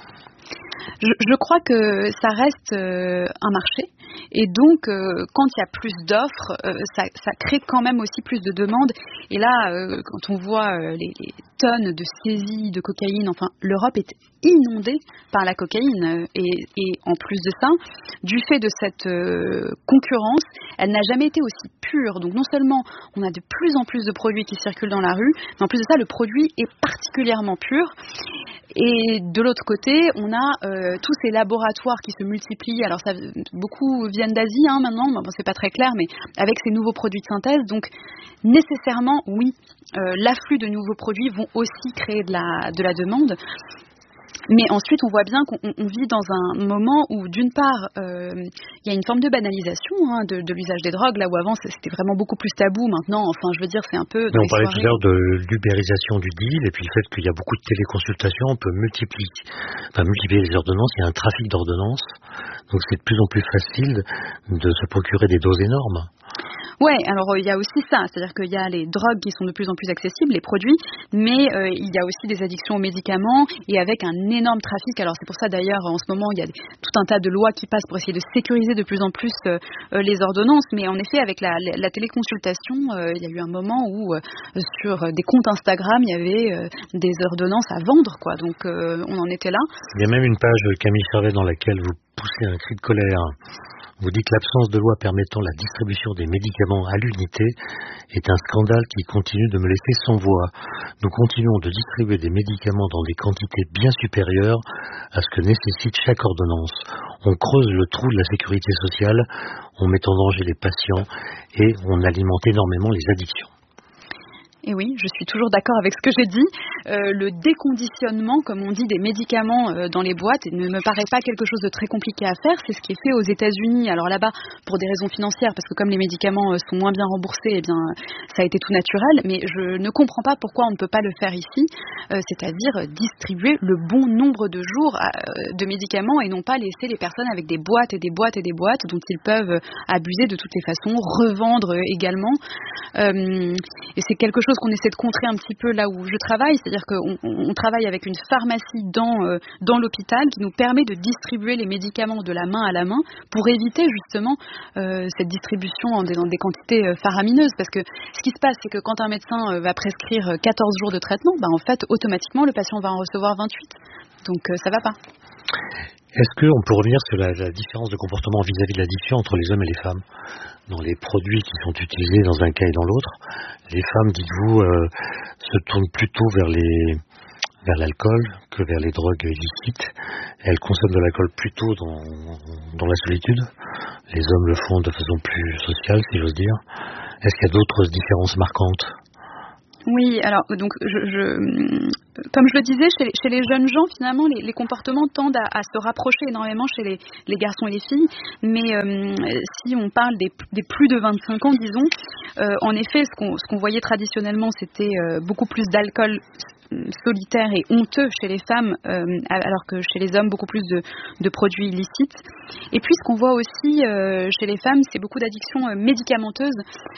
S2: je, je crois que ça reste euh, un marché. Et donc, euh, quand il y a plus d'offres, euh, ça, ça crée quand même aussi plus de demandes. Et là, euh, quand on voit euh, les, les tonnes de saisies de cocaïne, enfin, l'Europe est inondée par la cocaïne. Et, et en plus de ça, du fait de cette euh, concurrence, elle n'a jamais été aussi pure. Donc, non seulement on a de plus en plus de produits qui circulent dans la rue, mais en plus de ça, le produit est particulièrement pur. Et de l'autre côté, on a euh, tous ces laboratoires qui se multiplient. Alors, ça, beaucoup viennent d'Asie hein, maintenant, bon, c'est pas très clair, mais avec ces nouveaux produits de synthèse. Donc, nécessairement, oui, euh, l'afflux de nouveaux produits vont aussi créer de la, de la demande. Mais ensuite, on voit bien qu'on on vit dans un moment où, d'une part, euh, il y a une forme de banalisation hein, de, de l'usage des drogues, là où avant c'était vraiment beaucoup plus tabou. Maintenant, enfin, je veux dire, c'est un peu.
S1: On parlait tout à l'heure de l'ubérisation du deal, et puis le fait qu'il y a beaucoup de téléconsultations, on peut multiplier, enfin, multiplier les ordonnances. Il y a un trafic d'ordonnances, donc c'est de plus en plus facile de se procurer des doses énormes.
S2: Ouais, alors il y a aussi ça, c'est-à-dire qu'il y a les drogues qui sont de plus en plus accessibles, les produits, mais euh, il y a aussi des addictions aux médicaments et avec un énorme trafic. Alors c'est pour ça d'ailleurs en ce moment il y a des, tout un tas de lois qui passent pour essayer de sécuriser de plus en plus euh, les ordonnances, mais en effet avec la, la, la téléconsultation, euh, il y a eu un moment où euh, sur des comptes Instagram il y avait euh, des ordonnances à vendre, quoi. Donc euh, on en était là.
S1: Il y a même une page de Camille Charvet dans laquelle vous poussez un cri de colère. Vous dites que l'absence de loi permettant la distribution des médicaments à l'unité est un scandale qui continue de me laisser sans voix. Nous continuons de distribuer des médicaments dans des quantités bien supérieures à ce que nécessite chaque ordonnance. On creuse le trou de la sécurité sociale, on met en danger les patients et on alimente énormément les addictions.
S2: Et oui, je suis toujours d'accord avec ce que j'ai dit. Euh, le déconditionnement, comme on dit, des médicaments euh, dans les boîtes ne me paraît pas quelque chose de très compliqué à faire. C'est ce qui est fait aux États-Unis. Alors là-bas, pour des raisons financières, parce que comme les médicaments euh, sont moins bien remboursés, eh bien, ça a été tout naturel. Mais je ne comprends pas pourquoi on ne peut pas le faire ici, euh, c'est-à-dire distribuer le bon nombre de jours euh, de médicaments et non pas laisser les personnes avec des boîtes et des boîtes et des boîtes dont ils peuvent abuser de toutes les façons, revendre également. Euh, et c'est quelque chose qu'on essaie de contrer un petit peu là où je travaille, c'est-à-dire qu'on on travaille avec une pharmacie dans, euh, dans l'hôpital qui nous permet de distribuer les médicaments de la main à la main pour éviter justement euh, cette distribution en des, dans des quantités euh, faramineuses, parce que ce qui se passe, c'est que quand un médecin euh, va prescrire quatorze jours de traitement, bah, en fait automatiquement le patient va en recevoir vingt-huit, donc euh, ça va pas.
S1: Est-ce qu'on peut revenir sur la, la différence de comportement vis-à-vis de l'addiction entre les hommes et les femmes dans les produits qui sont utilisés dans un cas et dans l'autre? Les femmes, dites-vous, euh, se tournent plutôt vers les vers l'alcool que vers les drogues illicites. Elles consomment de l'alcool plutôt dans, dans la solitude. Les hommes le font de façon plus sociale, si j'ose dire. Est-ce qu'il y a d'autres différences marquantes?
S2: Oui, alors donc je, je comme je le disais, chez les, chez les jeunes gens, finalement, les, les comportements tendent à, à se rapprocher énormément chez les, les garçons et les filles. Mais euh, si on parle des, des plus de vingt-cinq ans, disons, euh, en effet, ce qu'on, ce qu'on voyait traditionnellement, c'était euh, beaucoup plus d'alcool solitaire et honteux chez les femmes, euh, alors que chez les hommes, beaucoup plus de, de produits illicites. Et puis, ce qu'on voit aussi euh, chez les femmes, c'est beaucoup d'addictions euh, médicamenteuses,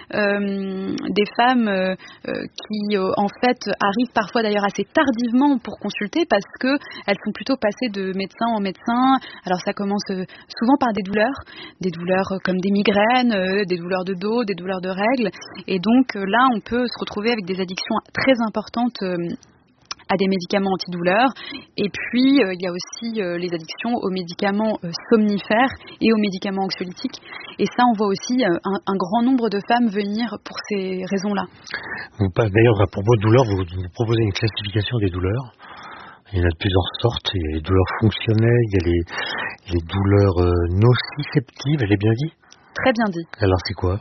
S2: euh, des femmes euh, euh, qui, euh, en fait, arrivent parfois d'ailleurs assez tardivement pour consulter parce que elles sont plutôt passées de médecin en médecin. Alors, ça commence euh, souvent par des douleurs, des douleurs euh, comme des migraines, euh, des douleurs de dos, des douleurs de règles. Et donc, euh, là, on peut se retrouver avec des addictions très importantes euh, à des médicaments antidouleurs. Et puis, euh, il y a aussi euh, les addictions aux médicaments euh, somnifères et aux médicaments anxiolytiques. Et ça, on voit aussi euh, un, un grand nombre de femmes venir pour ces raisons-là.
S1: Vous, d'ailleurs, à propos de douleurs, vous, vous proposez une classification des douleurs. Il y en a de plusieurs sortes. Il y a les douleurs fonctionnelles, il y a les, les douleurs euh, nociceptives, elle est bien dit?
S2: Très bien dit.
S1: Alors, c'est quoi?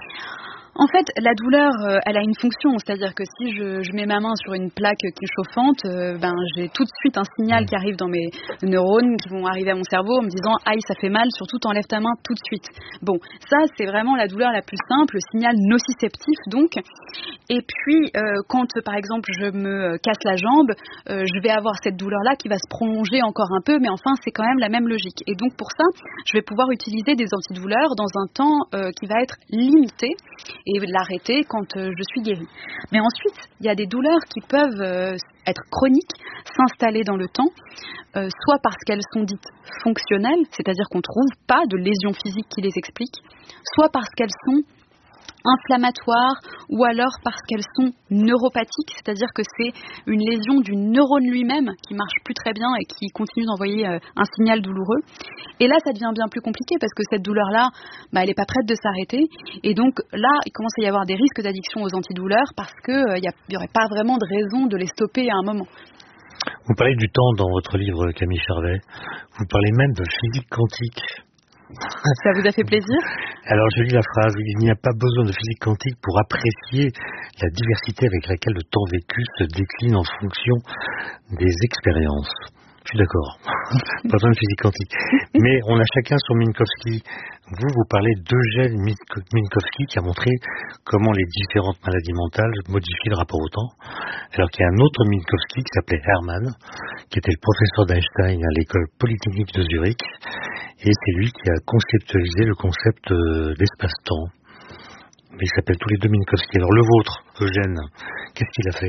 S2: En fait, la douleur, euh, elle a une fonction, c'est-à-dire que si je, je mets ma main sur une plaque qui est chauffante, euh, ben, j'ai tout de suite un signal qui arrive dans mes neurones qui vont arriver à mon cerveau en me disant « Aïe, ça fait mal, surtout t'enlèves ta main tout de suite ». Bon, ça, c'est vraiment la douleur la plus simple, le signal nociceptif donc. Et puis, euh, quand, par exemple, je me casse la jambe, euh, je vais avoir cette douleur-là qui va se prolonger encore un peu, mais enfin, c'est quand même la même logique. Et donc, pour ça, je vais pouvoir utiliser des antidouleurs dans un temps euh, qui va être limité et l'arrêter quand euh, je suis guérie. Mais ensuite, il y a des douleurs qui peuvent euh, être chroniques, s'installer dans le temps, euh, soit parce qu'elles sont dites fonctionnelles, c'est-à-dire qu'on ne trouve pas de lésions physiques qui les expliquent, soit parce qu'elles sont inflammatoires ou alors parce qu'elles sont neuropathiques, c'est-à-dire que c'est une lésion du neurone lui-même qui marche plus très bien et qui continue d'envoyer euh, un signal douloureux. Et là, ça devient bien plus compliqué parce que cette douleur-là, bah, elle n'est pas prête de s'arrêter. Et donc là, il commence à y avoir des risques d'addiction aux antidouleurs parce qu'il n'y euh, aurait pas vraiment de raison de les stopper à un moment.
S1: Vous parlez du temps dans votre livre, Camille Charvet. Vous parlez même de physique quantique.
S2: Ça vous a fait plaisir?
S1: Alors je lis la phrase, il n'y a pas besoin de physique quantique pour apprécier la diversité avec laquelle le temps vécu se décline en fonction des expériences. Je suis d'accord, pas besoin de physique quantique. Mais on a chacun son Minkowski. Vous, vous parlez d'Eugène Minkowski qui a montré comment les différentes maladies mentales modifient le rapport au temps. Alors qu'il y a un autre Minkowski qui s'appelait Hermann, qui était le professeur d'Einstein à l'école polytechnique de Zurich. Et c'est lui qui a conceptualisé le concept d'espace-temps. Mais ils s'appellent tous les deux Minkowski. Alors le vôtre, Eugène, qu'est-ce qu'il a fait?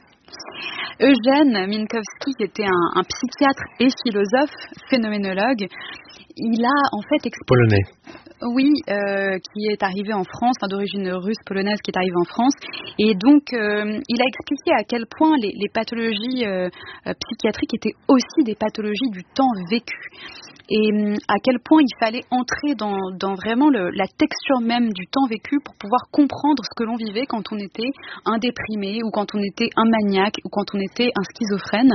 S2: Eugène Minkowski, qui était un, un psychiatre et philosophe, phénoménologue, il a en fait expliqué...
S1: Polonais.
S2: Oui, euh, qui est arrivé en France, enfin, d'origine russe, polonaise, qui est arrivé en France. Et donc, euh, il a expliqué à quel point les, les pathologies euh, psychiatriques étaient aussi des pathologies du temps vécu. Et à quel point il fallait entrer dans, dans vraiment le, la texture même du temps vécu pour pouvoir comprendre ce que l'on vivait quand on était un déprimé ou quand on était un maniaque ou quand on était un schizophrène.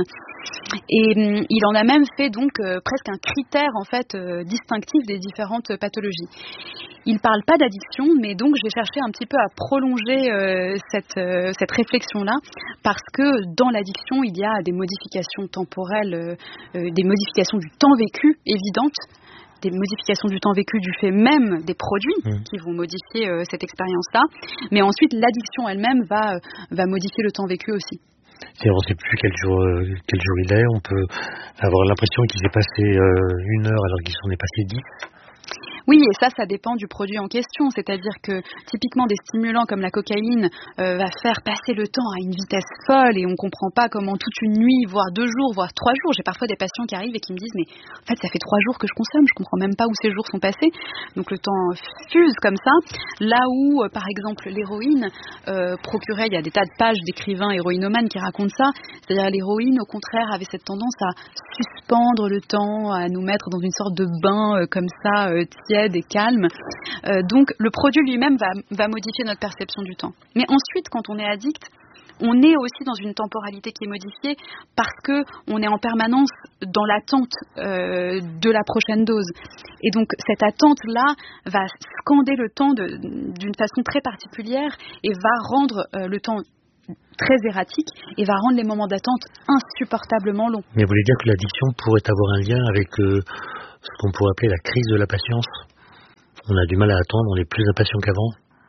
S2: Et il en a même fait donc euh, presque un critère en fait euh, distinctif des différentes pathologies. Il parle pas d'addiction, mais donc j'ai cherché un petit peu à prolonger euh, cette, euh, cette réflexion-là, parce que dans l'addiction, il y a des modifications temporelles, euh, euh, des modifications du temps vécu évidentes, des modifications du temps vécu du fait même des produits mmh. qui vont modifier euh, cette expérience-là, mais ensuite l'addiction elle-même va, euh, va modifier le temps vécu aussi.
S1: Et on ne sait plus quel jour, euh, quel jour il est, on peut avoir l'impression qu'il s'est passé euh, une heure alors qu'il s'en est passé dix.
S2: Oui, et ça, ça dépend du produit en question. C'est-à-dire que typiquement des stimulants comme la cocaïne euh, va faire passer le temps à une vitesse folle et on ne comprend pas comment toute une nuit, voire deux jours, voire trois jours. J'ai parfois des patients qui arrivent et qui me disent mais en fait ça fait trois jours que je consomme, je comprends même pas où ces jours sont passés. Donc le temps fuse comme ça. Là où euh, par exemple l'héroïne euh, procurait, il y a des tas de pages d'écrivains héroïnomanes qui racontent ça. C'est-à-dire l'héroïne au contraire avait cette tendance à suspendre le temps, à nous mettre dans une sorte de bain euh, comme ça, euh, tiède et calme. Euh, donc le produit lui-même va, va modifier notre perception du temps. Mais ensuite, quand on est addict, on est aussi dans une temporalité qui est modifiée parce que on est en permanence dans l'attente euh, de la prochaine dose. Et donc cette attente-là va scander le temps de, d'une façon très particulière et va rendre euh, le temps très erratique et va rendre les moments d'attente insupportablement longs.
S1: Mais vous voulez dire que l'addiction pourrait avoir un lien avec euh, ce qu'on pourrait appeler la crise de la patience ? On a du mal à attendre, on est plus impatient qu'avant ?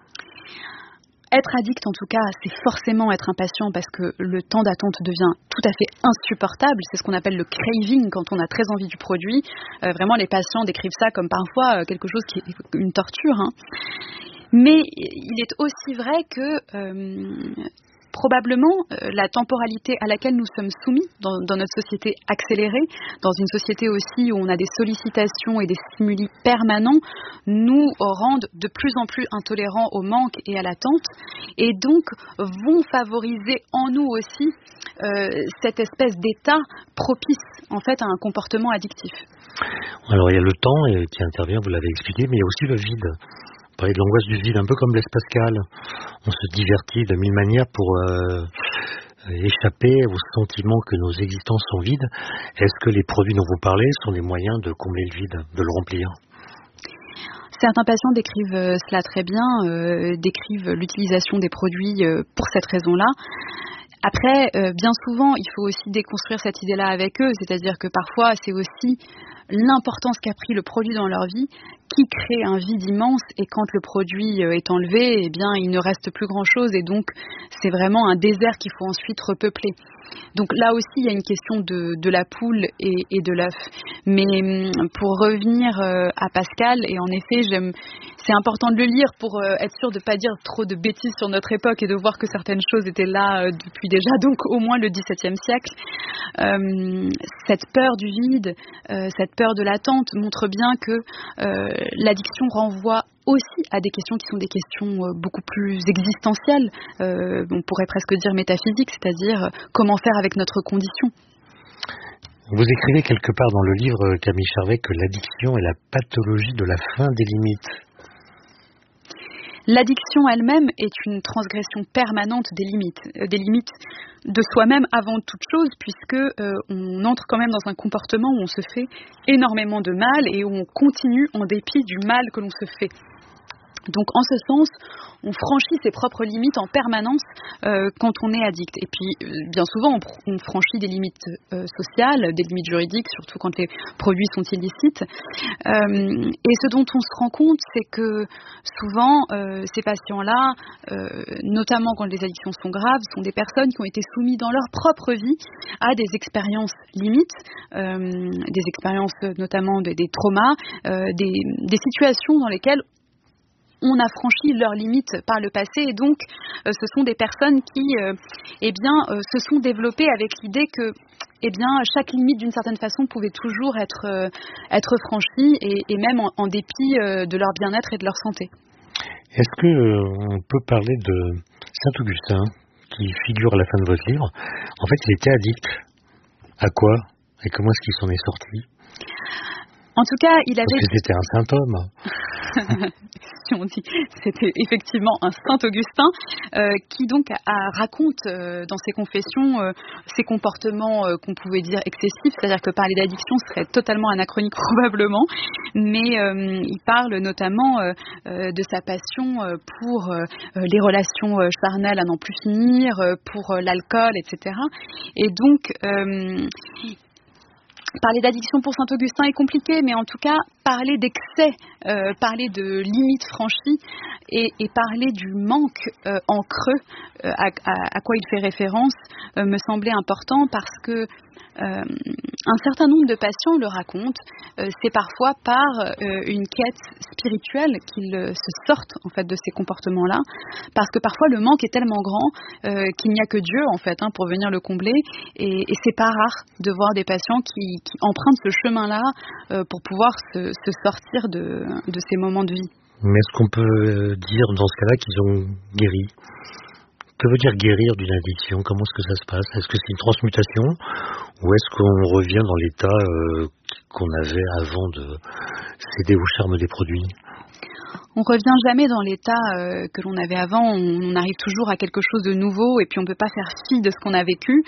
S2: Être addict, en tout cas, c'est forcément être impatient parce que le temps d'attente devient tout à fait insupportable. C'est ce qu'on appelle le craving quand on a très envie du produit. Euh, vraiment, les patients décrivent ça comme parfois euh, quelque chose qui est une torture. Hein. Mais il est aussi vrai que euh, probablement euh, la temporalité à laquelle nous sommes soumis dans, dans notre société accélérée, dans une société aussi où on a des sollicitations et des stimuli permanents, nous rendent de plus en plus intolérants au manque et à l'attente, et donc vont favoriser en nous aussi euh, cette espèce d'état propice en fait à un comportement addictif.
S1: Alors il y a le temps et, qui intervient, vous l'avez expliqué, mais il y a aussi le vide. Vous parlez de l'angoisse du vide, un peu comme Blaise Pascal. On se divertit de mille manières pour euh, échapper au sentiment que nos existences sont vides. Est-ce que les produits dont vous parlez sont des moyens de combler le vide, de le remplir ?
S2: Certains patients décrivent cela très bien, euh, décrivent l'utilisation des produits euh, pour cette raison-là. Après, euh, bien souvent, il faut aussi déconstruire cette idée-là avec eux, c'est-à-dire que parfois, c'est aussi l'importance qu'a pris le produit dans leur vie qui crée un vide immense, et quand le produit est enlevé, eh bien, il ne reste plus grand-chose, et donc c'est vraiment un désert qu'il faut ensuite repeupler. Donc là aussi, il y a une question de, de la poule et, et de l'œuf. Mais pour revenir euh, à Pascal, et en effet, j'aime, c'est important de le lire pour euh, être sûr de ne pas dire trop de bêtises sur notre époque et de voir que certaines choses étaient là euh, depuis déjà, donc au moins le dix-septième siècle. Euh, cette peur du vide, euh, cette peur de l'attente montre bien que euh, l'addiction renvoie aussi à des questions qui sont des questions beaucoup plus existentielles, euh, on pourrait presque dire métaphysiques, c'est-à-dire comment faire avec notre condition.
S1: Vous écrivez quelque part dans le livre, Camille Charvet, que l'addiction est la pathologie de la fin des limites.
S2: L'addiction elle-même est une transgression permanente des limites, euh, des limites de soi-même avant toute chose, puisque euh, on entre quand même dans un comportement où on se fait énormément de mal et où on continue en dépit du mal que l'on se fait. Donc en ce sens, on franchit ses propres limites en permanence euh, quand on est addict. Et puis euh, bien souvent, on, pr- on franchit des limites euh, sociales, des limites juridiques, surtout quand les produits sont illicites. Euh, et ce dont on se rend compte, c'est que souvent, euh, ces patients-là, euh, notamment quand les addictions sont graves, sont des personnes qui ont été soumises dans leur propre vie à des expériences limites, euh, des expériences notamment de, des traumas, euh, des, des situations dans lesquelles on a franchi leurs limites par le passé, et donc euh, ce sont des personnes qui euh, eh bien, euh, se sont développées avec l'idée que eh bien, chaque limite d'une certaine façon pouvait toujours être, euh, être franchie, et, et même en, en dépit euh, de leur bien-être et de leur santé.
S1: Est-ce que euh, on peut parler de Saint-Augustin, qui figure à la fin de votre livre ? En fait, il était addict. À quoi ? Et comment est-ce qu'il s'en est sorti ?
S2: En tout cas, il avait...
S1: Parce que c'était un saint homme.
S2: Si on dit, c'était effectivement un saint Augustin euh, qui donc a, a, raconte euh, dans ses confessions euh, ses comportements euh, qu'on pouvait dire excessifs, c'est-à-dire que parler d'addiction serait totalement anachronique probablement, mais euh, il parle notamment euh, euh, de sa passion euh, pour euh, les relations euh, charnelles à n'en plus finir, euh, pour euh, l'alcool, et cetera. Et donc... Euh, Parler d'addiction pour Saint-Augustin est compliqué, mais en tout cas, parler d'excès, euh, parler de limites franchies et, et parler du manque euh, en creux euh, à, à, à quoi il fait référence euh, me semblait important, parce que euh, Un certain nombre de patients le racontent, euh, c'est parfois par euh, une quête spirituelle qu'ils euh, se sortent en fait de ces comportements-là, parce que parfois le manque est tellement grand euh, qu'il n'y a que Dieu en fait hein, pour venir le combler, et, et c'est pas rare de voir des patients qui, qui empruntent ce chemin-là euh, pour pouvoir se, se sortir de, de ces moments de vie.
S1: Mais est-ce qu'on peut dire dans ce cas-là qu'ils ont guéri ? Que veut dire guérir d'une addiction ? Comment est-ce que ça se passe ? Est-ce que c'est une transmutation ou est-ce qu'on revient dans l'état euh, qu'on avait avant de céder au charme des produits ?
S2: On revient jamais dans l'état euh, que l'on avait avant, on, on arrive toujours à quelque chose de nouveau et puis on ne peut pas faire fi de ce qu'on a vécu.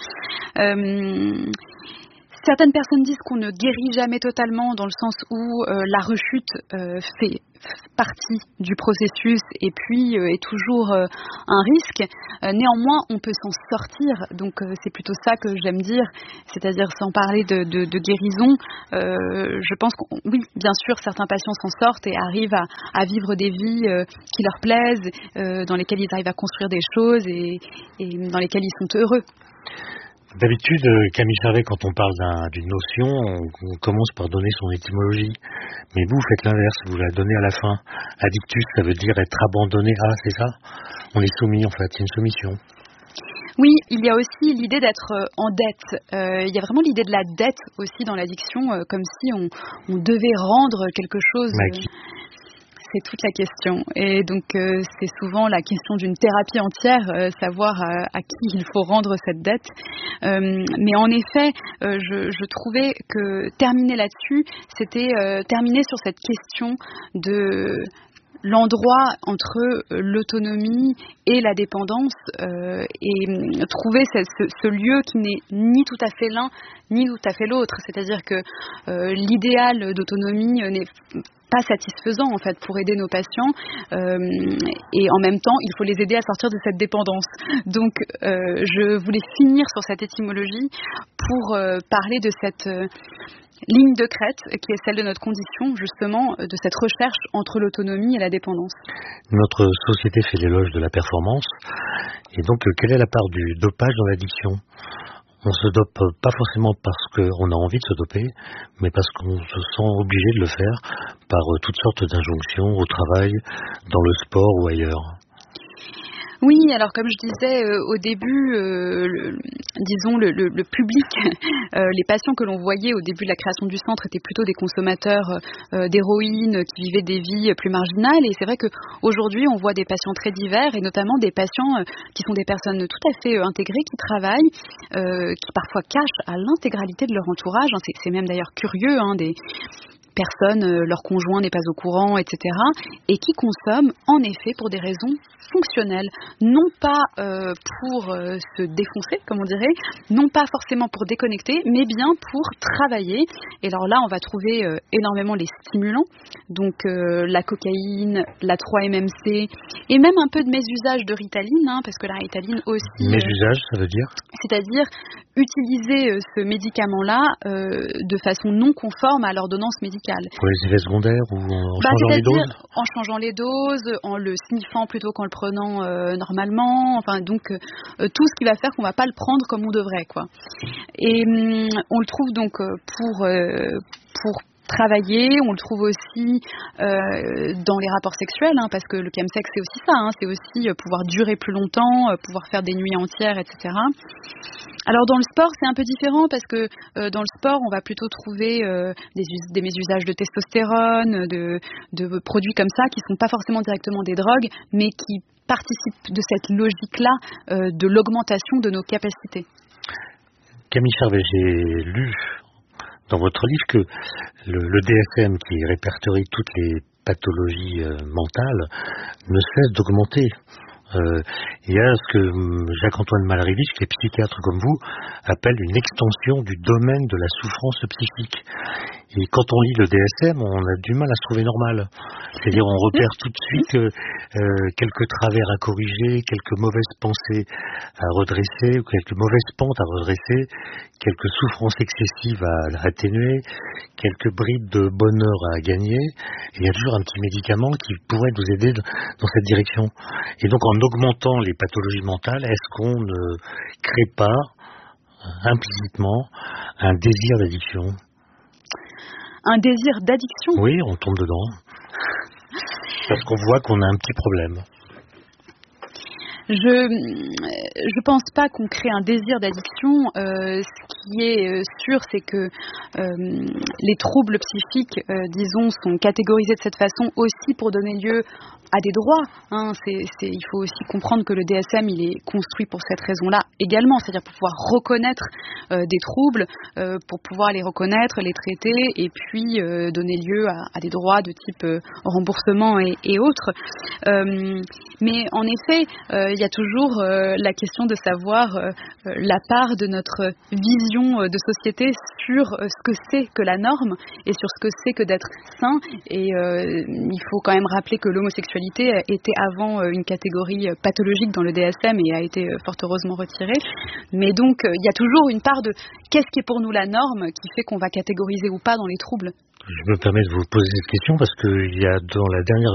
S2: Euh, Certaines personnes disent qu'on ne guérit jamais totalement dans le sens où euh, la rechute euh, fait partie du processus et puis euh, est toujours euh, un risque. Euh, néanmoins, on peut s'en sortir. Donc euh, c'est plutôt ça que j'aime dire, c'est-à-dire sans parler de, de, de guérison. Euh, je pense que oui, bien sûr, certains patients s'en sortent et arrivent à, à vivre des vies euh, qui leur plaisent, euh, dans lesquelles ils arrivent à construire des choses et, et dans lesquelles ils sont heureux.
S1: D'habitude, Camille Charvet, quand on parle d'un, d'une notion, on, on commence par donner son étymologie. Mais vous, faites l'inverse, vous la donnez à la fin. Addictus, ça veut dire être abandonné à, c'est ça ? On est soumis, en fait, c'est une soumission.
S2: Oui, il y a aussi l'idée d'être en dette. Euh, il y a vraiment l'idée de la dette aussi dans l'addiction, euh, comme si on, on devait rendre quelque chose.
S1: Mais à qui ?
S2: C'est toute la question. Et donc, euh, c'est souvent la question d'une thérapie entière, euh, savoir à, à qui il faut rendre cette dette. Euh, mais en effet, euh, je, je trouvais que terminer là-dessus, c'était euh, terminer sur cette question de l'endroit entre l'autonomie et la dépendance euh, et trouver ce, ce, ce lieu qui n'est ni tout à fait l'un ni tout à fait l'autre. C'est-à-dire que euh, l'idéal d'autonomie n'est pas satisfaisant en fait pour aider nos patients euh, et en même temps il faut les aider à sortir de cette dépendance. Donc euh, je voulais finir sur cette étymologie pour euh, parler de cette euh, ligne de crête qui est celle de notre condition justement de cette recherche entre l'autonomie et la dépendance.
S1: Notre société fait l'éloge de la performance et donc quelle est la part du dopage dans l'addiction ? On se dope pas forcément parce qu'on a envie de se doper, mais parce qu'on se sent obligé de le faire par toutes sortes d'injonctions au travail, dans le sport ou ailleurs.
S2: Oui, alors comme je disais euh, au début, euh, le, disons le, le, le public, euh, les patients que l'on voyait au début de la création du centre étaient plutôt des consommateurs euh, d'héroïne qui vivaient des vies plus marginales. Et c'est vrai qu'aujourd'hui, on voit des patients très divers et notamment des patients euh, qui sont des personnes tout à fait euh, intégrées, qui travaillent, euh, qui parfois cachent à l'intégralité de leur entourage. Hein, c'est, c'est même d'ailleurs curieux, hein, des personnes, euh, leur conjoint n'est pas au courant, et cetera, et qui consomment en effet pour des raisons fonctionnelles, non pas euh, pour euh, se défoncer, comme on dirait, non pas forcément pour déconnecter, mais bien pour travailler. Et alors là, on va trouver euh, énormément les stimulants, donc euh, la cocaïne, la trois M M C, et même un peu de mésusage de Ritaline, hein, parce que la Ritaline aussi...
S1: Mésusage, ça veut dire ?
S2: C'est-à-dire utiliser euh, ce médicament-là euh, de façon non conforme à l'ordonnance médicale.
S1: Pour les effets secondaires ou en
S2: bah,
S1: changeant les doses ?
S2: En changeant les doses, en le sniffant plutôt qu'en le prenant euh, normalement, enfin donc euh, tout ce qui va faire qu'on va pas le prendre comme on devrait, quoi. Et hum, on le trouve donc euh, pour euh, pour travailler, on le trouve aussi euh, dans les rapports sexuels, hein, parce que le chemsex c'est aussi ça, hein, c'est aussi euh, pouvoir durer plus longtemps, euh, pouvoir faire des nuits entières, et cetera. Alors dans le sport c'est un peu différent parce que euh, dans le sport on va plutôt trouver euh, des, des mésusages de testostérone, de, de produits comme ça qui sont pas forcément directement des drogues, mais qui participent de cette logique-là euh, de l'augmentation de nos capacités.
S1: Camille Charvet, j'ai lu dans votre livre que le, le D S M qui répertorie toutes les pathologies euh, mentales ne cesse d'augmenter. Euh, il y a ce que Jacques-Antoine Malrivich, qui est psychiatre comme vous, appelle une extension du domaine de la souffrance psychique. Et quand on lit le D S M, on a du mal à se trouver normal. C'est-à-dire on repère tout de suite euh, euh, quelques travers à corriger, quelques mauvaises pensées à redresser, ou quelques mauvaises pentes à redresser, quelques souffrances excessives à atténuer, quelques bribes de bonheur à gagner. Et il y a toujours un petit médicament qui pourrait nous aider dans cette direction. Et donc en augmentant les pathologies mentales, est-ce qu'on ne crée pas implicitement Un désir d'addiction.
S2: Un désir d'addiction ?
S1: Oui, on tombe dedans. Parce qu'on voit qu'on a un petit problème.
S2: Je je pense pas qu'on crée un désir d'addiction. Euh, ce qui est sûr, c'est que euh, les troubles psychiques, euh, disons, sont catégorisés de cette façon aussi pour donner lieu à des droits. Hein. C'est, c'est, il faut aussi comprendre que le D S M, il est construit pour cette raison-là également, c'est-à-dire pour pouvoir reconnaître euh, des troubles, euh, pour pouvoir les reconnaître, les traiter, et puis euh, donner lieu à, à des droits de type euh, remboursement et, et autres. Euh, mais en effet, euh, il y a toujours euh, la question de savoir euh, la part de notre vision de société sur euh, ce que c'est que la norme et sur ce que c'est que d'être sain. Et euh, il faut quand même rappeler que l'homosexualité était avant une catégorie pathologique dans le D S M et a été fort heureusement retirée. Mais donc, il y a toujours une part de qu'est-ce qui est pour nous la norme qui fait qu'on va catégoriser ou pas dans les troubles.
S1: Je me permets de vous poser cette question parce qu'il y a dans la dernière